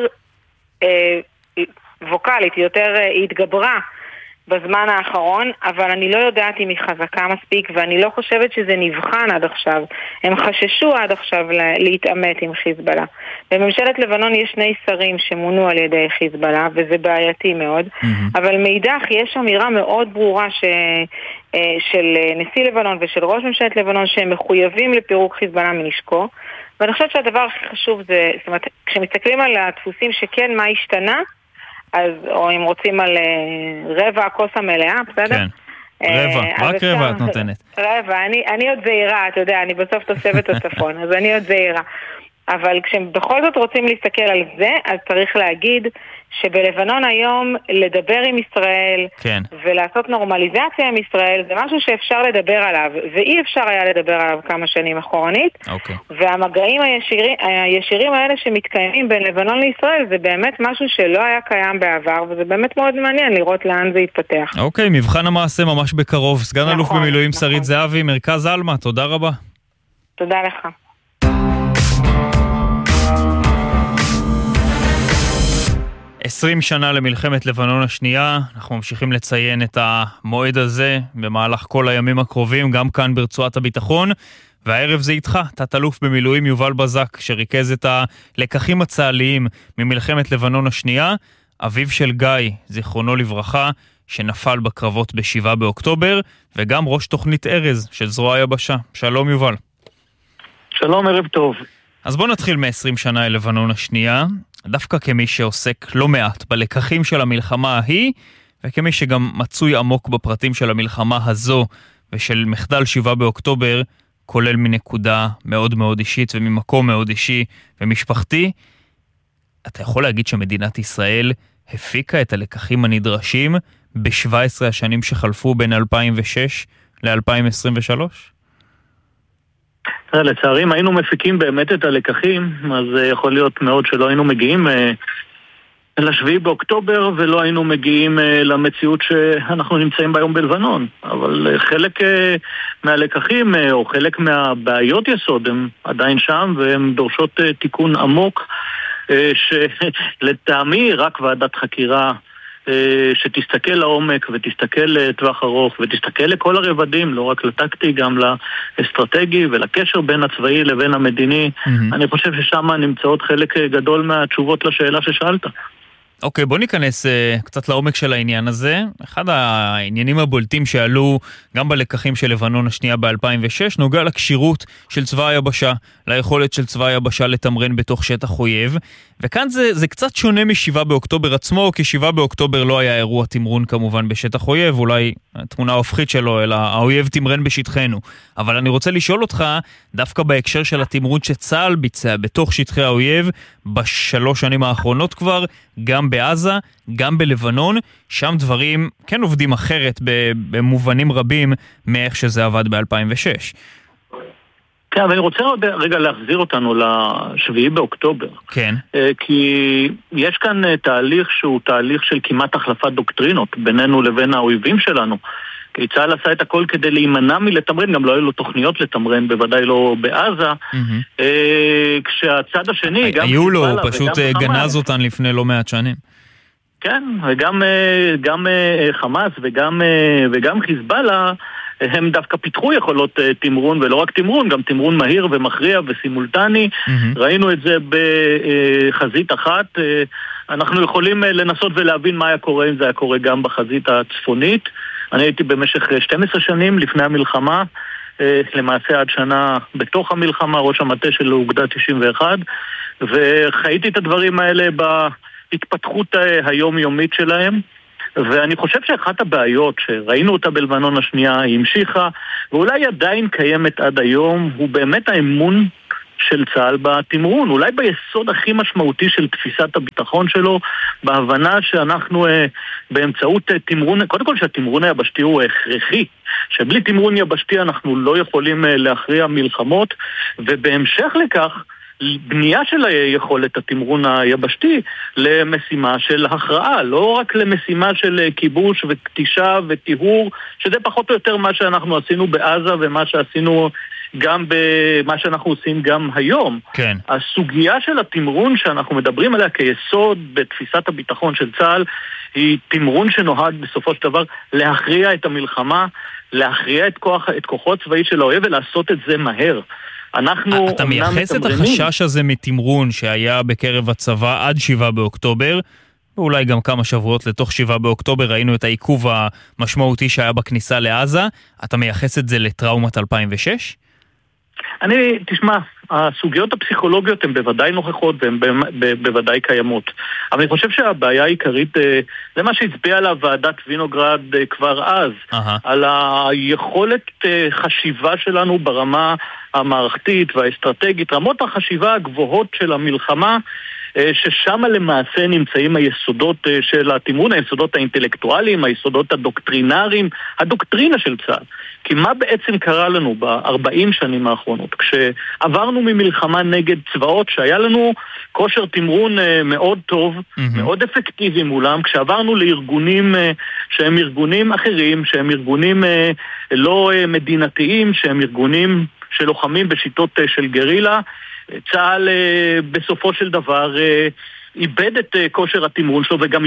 ווקלית, יותר התגברה בזמן האחרון, אבל אני לא יודעת אם היא חזקה מספיק, ואני לא חושבת שזה נבחן עד עכשיו. הם חששו עד עכשיו להתעמת עם חיזבאללה. בממשלת לבנון יש 2 שרים שמונו על ידי חיזבאללה, וזה בעייתי מאוד, אבל מאידך יש אמירה מאוד ברורה של נשיא לבנון ושל ראש ממשלת לבנון שהם מחויבים לפירוק חיזבאללה מנשקו, ואני חושבת שהדבר הכי חשוב זה, זאת אומרת, כשמסתכלים על הדפוסים שכן מה השתנה, אז, או אם רוצים על רבע הכוס המלאה, בסדר? כן, רבע, רק רבע את נותנת. רבע, אני עוד זהירה, אתה יודע, אני בסוף תוספת הצפון, אז אני עוד זהירה. אבל כשבכל זאת רוצים להסתכל על זה, אז צריך להגיד שבלבנון היום לדבר עם ישראל ולעשות נורמליזציה עם ישראל זה משהו שאפשר לדבר עליו, ואי אפשר היה לדבר עליו כמה שנים אחורנית. והמגעים הישירים האלה שמתקיימים בין לבנון לישראל זה באמת משהו שלא היה קיים בעבר, וזה באמת מאוד מעניין לראות לאן זה יתפתח. אוקיי, מבחן המעשה ממש בקרוב. סגן אלוף במילואים שרית זהבי, מרכז אלמה, תודה רבה. תודה לך. 20 שנה למלחמת לבנון השנייה, אנחנו ממשיכים לציין את המועד הזה במהלך כל הימים הקרובים, גם כאן ברצועת הביטחון, והערב זה איתך, תת-אלוף במילואים יובל בזק, שריכז את הלקחים הצה"ליים ממלחמת לבנון השנייה, אביו של גיא, זיכרונו לברכה, שנפל בקרבות ב7 באוקטובר, וגם ראש תוכנית ארז של זרוע היבשה. שלום יובל. שלום, ערב טוב. אז בוא נתחיל מ-20 שנה ללבנון השנייה, דווקא כמי שעוסק לא מעט בלקחים של המלחמה ההיא, וכמי שגם מצוי עמוק בפרטים של המלחמה הזו ושל מחדל 7 באוקטובר, כולל מנקודה מאוד מאוד אישית וממקום מאוד אישי ומשפחתי, אתה יכול להגיד שמדינת ישראל הפיקה את הלקחים הנדרשים ב-17 השנים שחלפו בין 2006 ל-2023? לצערי, אם היינו מפיקים באמת את הלקחים, אז יכול להיות מאוד שלא היינו מגיעים ל7 באוקטובר, ולא היינו מגיעים למציאות שאנחנו נמצאים בה היום בלבנון. אבל חלק מהלקחים, או חלק מהבעיות יסוד, הם עדיין שם, והם דורשות תיקון עמוק, שלטעמי רק ועדת חקירה שתסתכל לעומק ותסתכל לטווח ארוך ותסתכל לכל הרבדים, לא רק לטקטי, גם לאסטרטגי ולקשר בין הצבאי לבין המדיני. אני חושב ששם נמצאות חלק גדול מהתשובות לשאלה ששאלת. אוקיי, בוא ניכנס קצת לעומק של העניין הזה. אחד העניינים הבולטים שעלו גם בלקחים של לבנון השנייה ב-2006 נוגע לקשירות של צבא היבשה, ליכולת של צבא היבשה לתמרן בתוך שטח אויב, וכאן זה קצת שונה מ7 באוקטובר עצמו, כי 7 באוקטובר לא היה אירוע תמרון כמובן בשטח אויב, אולי התמונה ההופכית שלו, אלא האויב תמרן בשטחנו. אבל אני רוצה לשאול אותך, דווקא בהקשר של התמרון שצה"ל ביצע בתוך שטחי האויב, בשלוש שנים האחרונות כבר, גם בעזה, גם בלבנון, שם דברים כן עובדים אחרת במובנים רבים מאיך שזה עבד ב-2006. כן, אבל אני רוצה רגע להחזיר אותנו ל7 באוקטובר. כן. כי יש כאן תהליך שהוא תהליך של כמעט החלפת דוקטרינות בינינו לבין האויבים שלנו. כי צה"ל עשה את הכל כדי להימנע מלתמרן, גם לא היו לו תוכניות לתמרן, בוודאי לא בעזה. כשהצד השני, גם היו לו, פשוט גנז אותן לפני לא מעט שנים. כן, וגם חמאס וגם חיזבאללה הם דווקא פיתחו יכולות תמרון, ולא רק תמרון, גם תמרון מהיר ומכריע וסימולטני. ראינו את זה בחזית אחת. אנחנו יכולים לנסות ולהבין מה היה קורה אם זה היה קורה גם בחזית הצפונית. אני הייתי במשך 12 שנים לפני המלחמה, למעשה עד שנה בתוך המלחמה, ראש המטה של אוגדה 91, וחייתי את הדברים האלה בהתפתחות היומיומית שלהם. ואני חושב שאחת הבעיות שראינו אותה בלבנון השנייה, היא המשיכה, ואולי עדיין קיימת עד היום, הוא באמת האמון של צה"ל בתמרון, אולי ביסוד הכי משמעותי של תפיסת הביטחון שלו, בהבנה שאנחנו באמצעות תמרון, קודם כל שהתמרון היבשתי הוא הכרחי, שבלי תמרון יבשתי אנחנו לא יכולים להכריע מלחמות, ובהמשך לכך, בנייה של יכולת התמרון היבשתי למשימה של הכרעה, לא רק למשימה של כיבוש וקטישה וטיהור, שזה פחות או יותר מה שאנחנו עשינו בעזה ומה שעשינו גם במה שאנחנו עושים גם היום. כן. הסוגיה של התמרון שאנחנו מדברים עליה כיסוד בתפיסת הביטחון של צה"ל, היא תמרון שנועד בסופו של דבר להכריע את המלחמה, להכריע את כוחו הצבאי של האויב ולעשות את זה מהר. אתה מייחס את החשש הזה מתמרון שהיה בקרב הצבא עד 7 באוקטובר, ואולי גם כמה שבועות לתוך 7 באוקטובר ראינו את העיכוב המשמעותי שהיה בכניסה לעזה. אתה מייחס את זה לטראומת 2006? תשמע, הסוגיות הפסיכולוגיות הן בוודאי נוכחות והן בוודאי קיימות. אבל אני חושב שהבעיה העיקרית, זה מה שהצביע עליו ועדת וינוגרד כבר אז, על היכולת חשיבה שלנו ברמה המערכתית והאסטרטגית, רמות החשיבה הגבוהות של המלחמה, ששם למעשה נמצאים היסודות של התמרון, היסודות האינטלקטואליים, היסודות הדוקטרינריים, הדוקטרינה של צה"ל. כי מה בעצם קרה לנו ב-40 שנים האחרונות? כשעברנו ממלחמה נגד צבאות שהיה לנו כושר תמרון מאוד טוב, מאוד אפקטיבי מולם, כשעברנו לארגונים שהם ארגונים אחרים, שהם ארגונים לא מדינתיים, שהם ארגונים שלוחמים בשיטות של גרילה, צה"ל בסופו של דבר איבד את כושר התמרון שלו וגם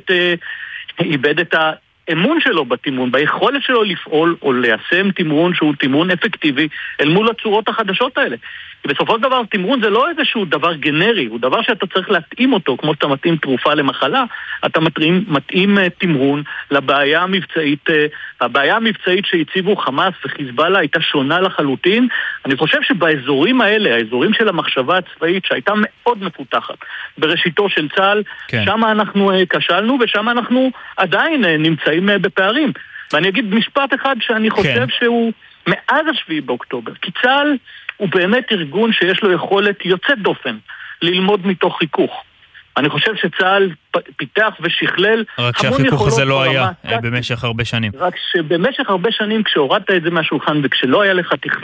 איבד את האמון שלו בתמרון, ביכולת שלו לפעול או ליישם תמרון שהוא תמרון אפקטיבי אל מול הצורות החדשות האלה. בסופו של דבר תמרון זה לא איזשהו דבר גנרי, הוא דבר שאתה צריך להתאים אותו, כמו שאתה מתאים תרופה למחלה, אתה מתאים תמרון לבעיה המבצעית. הבעיה המבצעית שהציבו חמאס וחיזבאללה הייתה שונה לחלוטין. אני חושב שבאזורים האלה, האזורים של המחשבה הצבאית שהייתה מאוד מפותחת בראשיתו של צה"ל, כן. שם אנחנו כשלנו ושם אנחנו עדיין נמצאים בפערים. ואני אגיד משפט אחד שאני חושב כן. שהוא מאז 7 באוקטובר, כי צה"ל הוא באמת ארגון שיש לו יכולת יוצאת דופן ללמוד מתוך חיכוך. אני חושב שצה"ל פיתח ושכלל רק שהחיכוך הזה לא היה במשך הרבה שנים. רק שבמשך הרבה שנים כשהורדת את זה מהשולחן וכשלא היה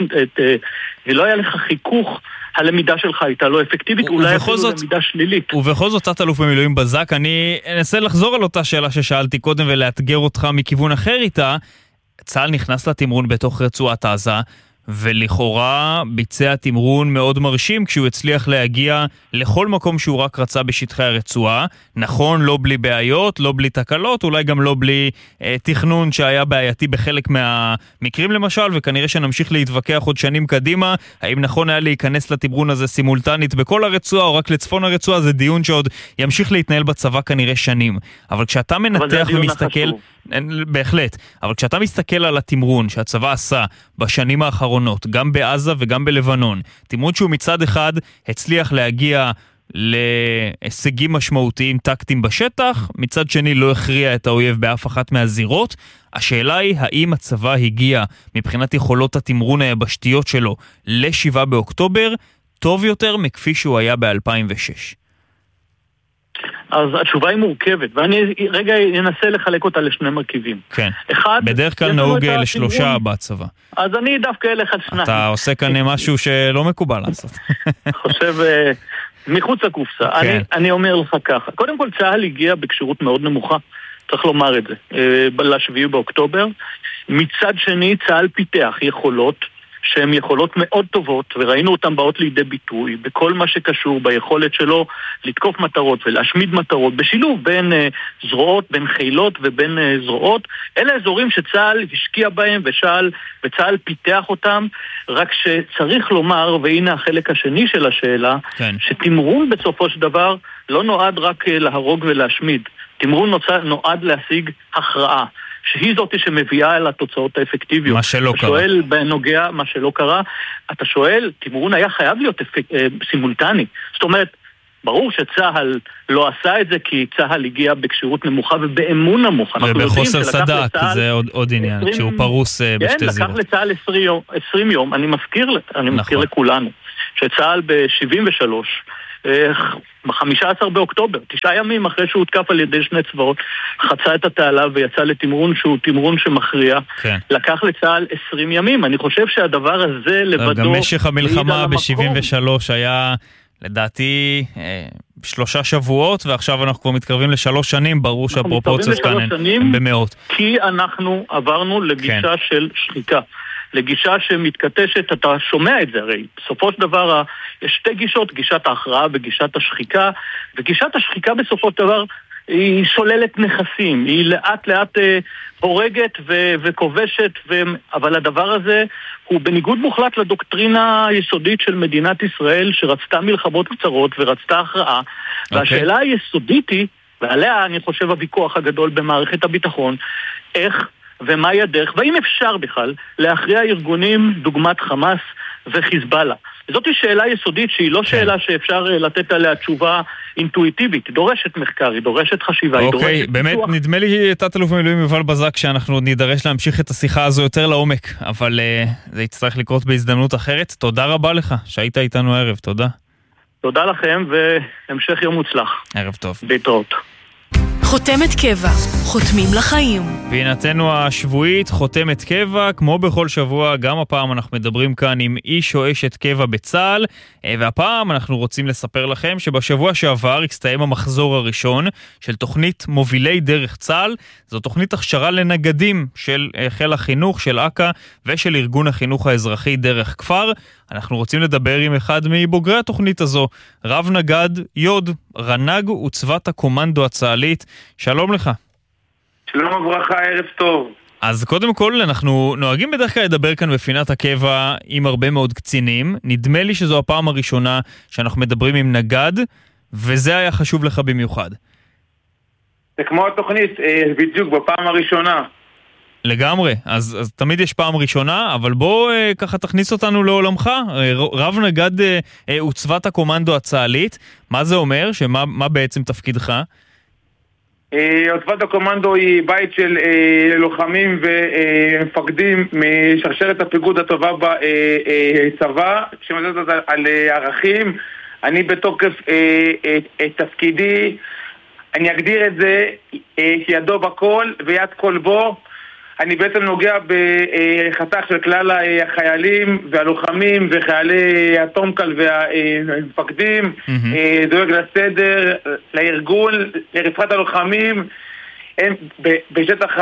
לך חיכוך, הלמידה שלך הייתה לא אפקטיבית, אולי אפילו למידה שלילית. ובכל זאת, תת-אלוף במילואים בזק, אני אנסה לחזור על אותה שאלה ששאלתי קודם ולאתגר אותך מכיוון אחר איתה. צה"ל נכנס לתמרון בתוך רצועת עזה, ולכאורה ביצע תמרון מאוד מרשים כשהוא הצליח להגיע לכל מקום שהוא רק רצה בשטחי הרצועה. נכון, לא בלי בעיות, לא בלי תקלות, אולי גם לא בלי תכנון שהיה בעייתי בחלק מהמקרים למשל, וכנראה שנמשיך להתווכח עוד שנים קדימה, האם נכון היה להיכנס לתמרון הזה סימולטנית בכל הרצועה או רק לצפון הרצועה, זה דיון שעוד ימשיך להתנהל בצבא כנראה שנים. אבל כשאתה מנתח ומסתכל, בהחלט, אבל כשאתה מסתכל על התמרון שהצבא עשה בשנים האחרונות, גם בעזה וגם בלבנון, תמרון שהוא מצד אחד הצליח להגיע להישגים משמעותיים טקטיים בשטח, מצד שני לא הכריע את האויב באף אחת מהזירות. השאלה היא האם הצבא הגיע מבחינת יכולות התמרון היבשתיות שלו ל7 באוקטובר טוב יותר מכפי שהוא היה ב-2006. אז התשובה היא מורכבת, ואני רגע אנסה לחלק אותה לשני מרכיבים. כן, אחד, בדרך כלל נהוג לשלושה בצבא. אז אני דווקא אלך על שניים. אתה עושה כאן משהו שלא מקובל לעשות. חושב מחוץ לקופסה. כן. אני אומר לך ככה, קודם כל צה"ל הגיע בקשירות מאוד נמוכה, צריך לומר את זה, ל7 באוקטובר. מצד שני צה"ל פיתח יכולות שהן יכולות מאוד טובות, וראינו אותן באות לידי ביטוי, בכל מה שקשור ביכולת שלו לתקוף מטרות ולהשמיד מטרות, בשילוב בין זרועות, בין חילות ובין זרועות. אלה אזורים שצה"ל השקיע בהם וצה"ל פיתח אותם, רק שצריך לומר, והנה החלק השני של השאלה, כן. שתמרון בסופו של דבר לא נועד רק להרוג ולהשמיד. תמרון נועד להשיג הכרעה, שהיא זאת שמביאה אל התוצאות האפקטיביות. מה שלא קרה. שואל בנוגע מה שלא קרה, אתה שואל, תמרון היה חייב להיות סימולטני. זאת אומרת, ברור שצהל לא עשה את זה כי צהל הגיע בקשירות נמוכה ובאמון נמוך. ובחוסר סדק, זה עוד עניין, כשהוא פרוס בשתי זירות. כן, לקח לצהל 20 יום, אני מזכיר לכולנו, שצהל ב-73, ב-15 באוקטובר, 9 ימים אחרי שהוא הותקף על ידי שני צבאות, חצה את התעלה ויצא לתמרון שהוא תמרון שמכריע. כן. לקח לצהל 20 ימים. אני חושב שהדבר הזה לבדו... גם משך המלחמה ב-73 היה... לדעתי 3 שבועות, ועכשיו אנחנו כבר מתקרבים ל3 שנים, ברור שהפרופורציות כאן הן במאות. כי אנחנו עברנו לגישה של שחיקה, לגישה שמתכתשת, אתה שומע את זה הרי, בסופו של דבר יש 2 גישות, גישת ההכרעה וגישת השחיקה, וגישת השחיקה בסופו של דבר היא שוללת נכסים, היא לאט לאט הורגת וכובשת, אבל הדבר הזה הוא בניגוד מוחלט לדוקטרינה היסודית של מדינת ישראל, שרצתה מלחמות קצרות ורצתה הכרעה, והשאלה היסודית היא, ועליה אני חושב הוויכוח הגדול במערכת הביטחון, איך ומהי הדרך, והאם אפשר בכלל להכריע ארגונים דוגמת חמאס וחיזבאללה. זאת היא שאלה יסודית שהיא לא שאלה שאפשר לתת עליה תשובה אינטואיטיבית, היא דורשת מחקר, היא דורשת חשיבה, היא דורשת פיתוח. באמת נדמה לי תת-אלוף במילואים יובל בזק שאנחנו נידרש להמשיך את השיחה הזו יותר לעומק, אבל זה יצטרך לקרות בהזדמנות אחרת. תודה רבה לך שהיית איתנו הערב, תודה. תודה לכם והמשך יום מוצלח. ערב טוב. להתראות. חותמת קבע, חותמים לחיים. פינתנו השבועית, חותמת קבע, כמו בכל שבוע, גם הפעם אנחנו מדברים כאן עם איש או אשת קבע בצה"ל, והפעם אנחנו רוצים לספר לכם שבשבוע שעבר הסתיים המחזור הראשון של תוכנית מובילי דרך צה"ל. זו תוכנית הכשרה לנגדים של חיל החינוך, של אכ"א ושל ארגון החינוך האזרחי דרך כפר. אנחנו רוצים לדבר עם אחד מבוגרי התוכנית הזו, רב נגד יוד, רנ"ג וצוות הקומנדו הצה"לית. שלום לך. שלום וברכה, ערב טוב. אז קודם כל, אנחנו נוהגים בדרך כלל לדבר כאן בפינת הקבע עם הרבה מאוד קצינים. נדמה לי שזו הפעם הראשונה שאנחנו מדברים עם נגד, וזה היה חשוב לך במיוחד. זה כמו התוכנית, בדיוק בפעם הראשונה. לגמרי, אז תמיד יש פעם ראשונה, אבל בוא ככה תכניס אותנו לעולמך. רב נגד וצוות הקומנדו הצה"לית, מה זה אומר? מה בעצם תפקידך? צוות הקומנדו היא בית של לוחמים ומפקדים משרשרת הפיקוד הטובה בצבא, שמדברת על ערכים. אני בתוקף תפקידי, אני אגדיר את זה ידו בכל ויד כל בו. אני בעצם נוגע בחתך של כלל החיילים והלוחמים וחיילי התומקל והמפקדים, דואג לסדר, לארגון, לרפת הלוחמים בשטח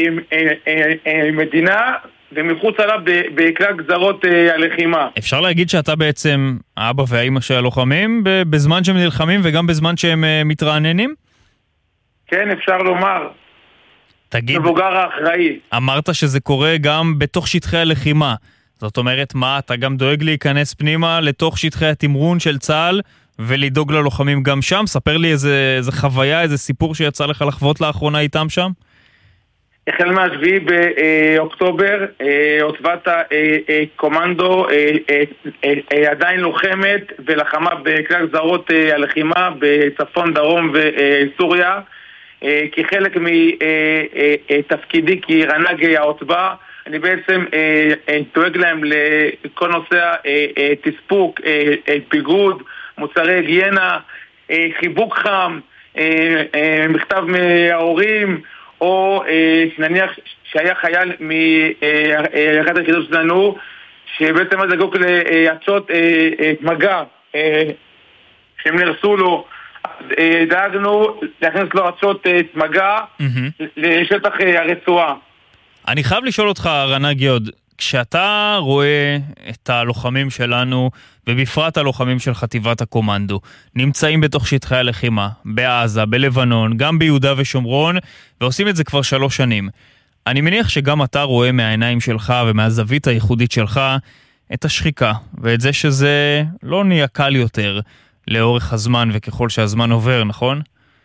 המדינה ומחוץ עליו בכלל גזרות הלחימה. אפשר להגיד שאתה בעצם האבא והאמא של הלוחמים בזמן שהם נלחמים וגם בזמן שהם מתרעננים? כן, אפשר לומר. תגיד, מבוגר האחראי. אמרת שזה קורה גם בתוך שטחי הלחימה. זאת אומרת, מה, אתה גם דואג להיכנס פנימה לתוך שטחי התמרון של צה"ל ולדאוג ללוחמים גם שם? ספר לי איזה חוויה, איזה סיפור שיצא לך לחוות לאחרונה איתם שם. החל מה-7 באוקטובר, עוצבת הקומנדו עדיין לוחמת ולחמה בכלל גזרות הלחימה בצפון, דרום וסוריה. כחלק מתפקידי כרנ"ג העוצבה, אני בעצם דואג להם לכל נושא תספוק, פיגוד, מוצרי היגיינה, חיבוק חם, מכתב מההורים, או נניח שהיה חייל מאחת היחידות שלנו, שבעצם אז זקוק לעצות מגע שהם נרסו לו, דאגנו להכניס לו עצות מגע לשטח הרצועה. אני חייב לשאול אותך, רנ"ג יוד, כשאתה רואה את הלוחמים שלנו, ובפרט הלוחמים של חטיבת הקומנדו, נמצאים בתוך שטחי הלחימה, בעזה, בלבנון, גם ביהודה ושומרון, ועושים את זה כבר 3 שנים. אני מניח שגם אתה רואה מהעיניים שלך ומהזווית הייחודית שלך את השחיקה, ואת זה שזה לא נהיה קל יותר לאורך הזמן וככל שהזמן עובר, נכון?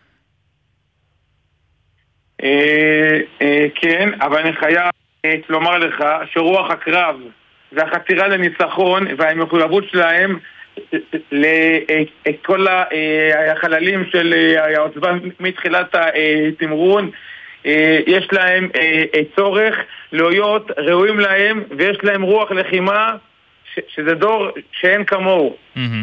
כן, אבל אני חייב לומר לך שרוח הקרב והחתירה לניצחון והמחויבות שלהם לכל החללים של העוצבה מתחילת התמרון, יש להם צורך להיות ראויים להם, ויש להם רוח לחימה שזה דור שאין כמוהו.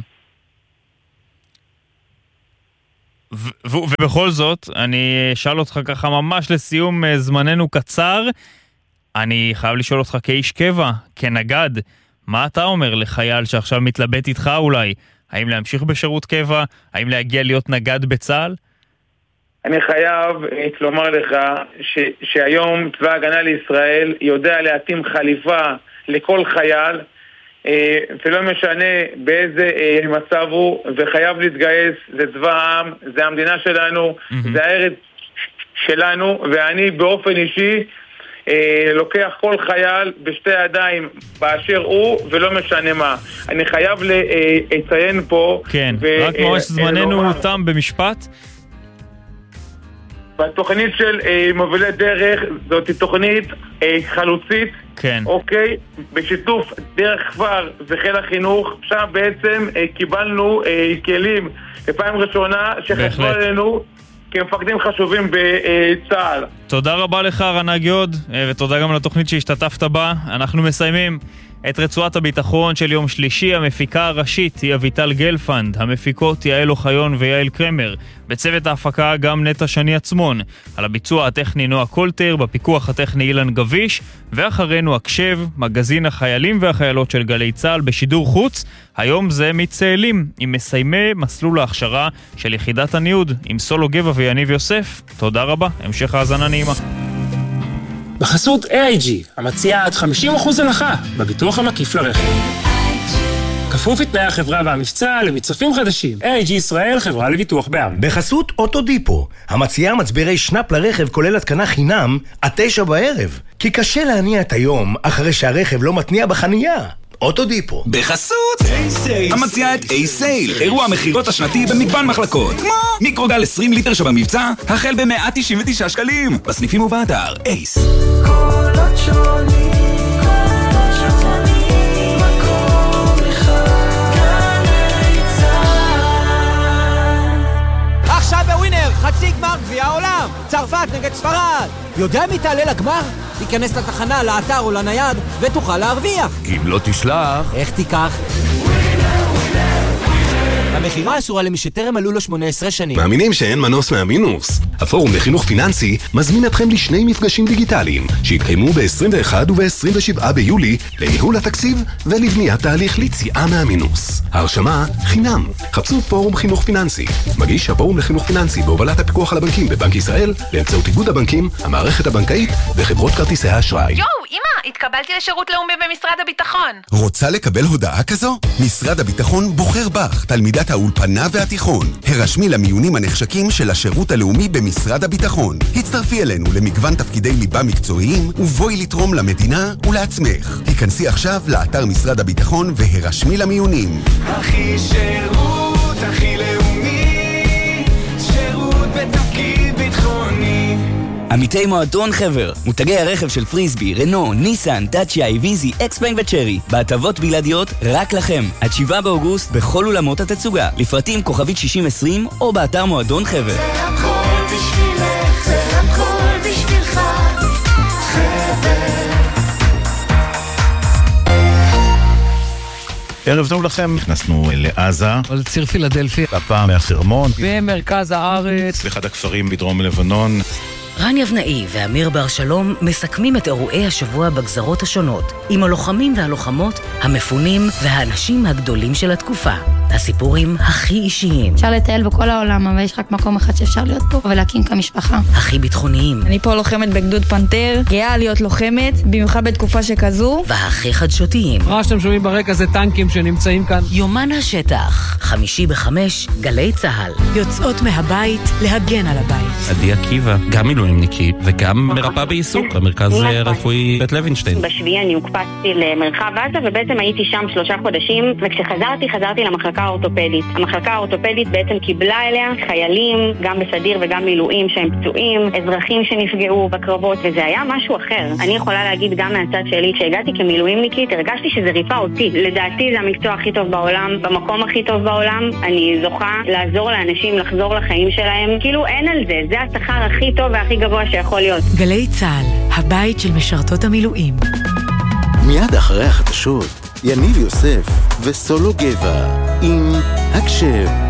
ובכל זאת, אני אשאל אותך ככה ממש לסיום, זמננו קצר, אני חייב לשאול אותך כאיש קבע, כנגד, מה אתה אומר לחייל שעכשיו מתלבט איתך אולי? האם להמשיך בשירות קבע? האם להגיע להיות נגד בצה"ל? אני חייב לומר לך שהיום צבא ההגנה לישראל יודע להתאים חליפה לכל חייל, ולא משנה באיזה מצב הוא, וחייב להתגייס. זה צבא העם, זה המדינה שלנו, זה הארץ שלנו, ואני באופן אישי לוקח כל חייל בשתי ידיים באשר הוא, ולא משנה מה. אני חייב לציין פה, כן, רק ממש זמננו תם במשפט. בתוכנית של מובילי דרך, זאת תוכנית חלוצית, כן. אוקיי, בשיתוף דרך כפר וחיל החינוך, שם בעצם קיבלנו כלים לפעם ראשונה שחשבו עלינו כמפקדים חשובים בצה"ל. תודה רבה לך רנ"ג יוד, ותודה גם לתוכנית שהשתתפת בה. אנחנו מסיימים את רצועת הביטחון של יום שלישי. המפיקה הראשית היא אביטל גלפנד, המפיקות יעל אוחיון ויעל קרמר, בצוות ההפקה גם נטע שני עצמון, על הביצוע הטכני נועה קולטר, בפיקוח הטכני אילן גביש, ואחרינו הקשב, מגזין החיילים והחיילות של גלי צה"ל בשידור חוץ. היום זה מצאלים, עם מסיימי מסלול ההכשרה של יחידת הניוד, עם סולו גבע ויניב יוסף. תודה רבה, המשך האזנה נעימה. בחסות AIG, המציעה עד 50% הנחה בביטוח המקיף לרכב. כפוף לתנאי החברה והמבצע למצרפים חדשים. AIG ישראל, חברה לביטוח בע"מ. בחסות אוטודיפו, המציעה מצברי שנאפ לרכב כולל התקנה חינם עד 9 בערב. כי קשה להניע את היום אחרי שהרכב לא מתניע בחנייה. אוטודיפו. בחסות המציעה את A-Sale, אירוע מחירות השנתי במגוון מחלקות, כמו מיקרוגל 20 ליטר שבמבצע החל ב-199 שקלים בסניפים ובאתר אייס. קולות שונים, מקום אחד, גלי צה"ל. עכשיו בווינר, חצי גמר גביע העולם, צרפת נגד ספרד. יודע מי תעלה לגמר? תיכנס לתחנה, לאתר או לנייד ותוכל להרוויח. אם לא תשלח, איך תיקח? המחירה אסורה למי שטרם מלאו לו 18 שנים. מאמינים שאין מנוס מהמינוס. הפורום לחינוך פיננסי מזמין אתכם לשני מפגשים דיגיטליים שהתקיימו ב-21 וב-27 ביולי לניהול התקציב ולבניית תהליך ליציאה מהמינוס. ההרשמה חינם. חפשו פורום חינוך פיננסי. מגיש הפורום לחינוך פיננסי בהובלת הפיקוח על הבנקים בבנק ישראל באמצעות איגוד הבנקים, המערכת הבנקאית וחברות כרטיסי האשראי. יואו, אמא, התקבלתי לשירות לאומי במשרד הביטחון. רוצה לקבל הודעה כזו? משרד הביטחון בוחר בך, תלמידת האולפנה והתיכון. הרשמי למיונים הנחשקים של השירות הלאומי במשרד הביטחון. הצטרפי אלינו למגוון תפקידי ליבה מקצועיים ובואי לתרום למדינה ולעצמך. היכנסי עכשיו לאתר משרד הביטחון והרשמי למיונים. הכי שירות, הכי לאומי, שירות בתפקיד ביטחוני. עמיתי מועדון חבר, מותגי הרכב של פריסבי, רנו, ניסן, טאצ'י, ויזי, אקספנג וצ'רי, בהטבות בלעדיות רק לכם. עד 7 באוגוסט בכל אולמות התצוגה, לפרטים כוכבית 6020 או באתר מועדון חבר. זה הכל בשבילך, זה הכל בשבילך, חבר. ערב טוב לכם, נכנסנו לעזה, על ציר פילדלפי, הפעם מהחרמון, במרכז הארץ, באחד הכפרים בדרום לבנון. רן יבנאי ואמיר בר שלום מסכמים את אירועי השבוע בגזרות השונות, עם הלוחמים והלוחמות, המפונים והאנשים הגדולים של התקופה. הסיפורים הכי אישיים. אפשר לטייל בכל העולם, אבל יש רק מקום אחד שאפשר להיות פה ולהקים כמשפחה. הכי ביטחוניים. אני פה לוחמת בגדוד פנתר, גאה להיות לוחמת, במיוחד בתקופה שכזו. והכי חדשותיים. מה שאתם שומעים ברקע זה טנקים שנמצאים כאן. יומן השטח, 5:05, גלי צהל. יוצאות מהבית להגן על הבית. עדי עקיבא, גם מילואימניקית וגם מרפאה בעיסוק במרכז רפואי בית לוינשטיין. בשביעי אני הוקפצתי למרחב עזה ובעצם הייתי שם 3 חודשים, חזרתי למחלקה האורתופדית. המחלקה האורתופדית בעצם קיבלה אליה חיילים, גם בסדיר וגם מילואים שהם פצועים, אזרחים שנפגעו בקרבות, וזה היה משהו אחר. אני יכולה להגיד גם מהצד שלי, כשהגעתי כמילואימניקית, הרגשתי שזה ריפא אותי. לדעתי זה המקצוע הכי טוב בעולם, במקום הכי טוב בעולם. אני זוכה לעזור לאנשים לחזור לחיים שלהם. כאילו אין על זה, זה השכר הכי טוב והכי גבוה שיכול להיות. גלי צהל, הבית של משרתות המילואים. מיד אחרי החדשות, יניב יוסף וסולו גבע עם הקשב.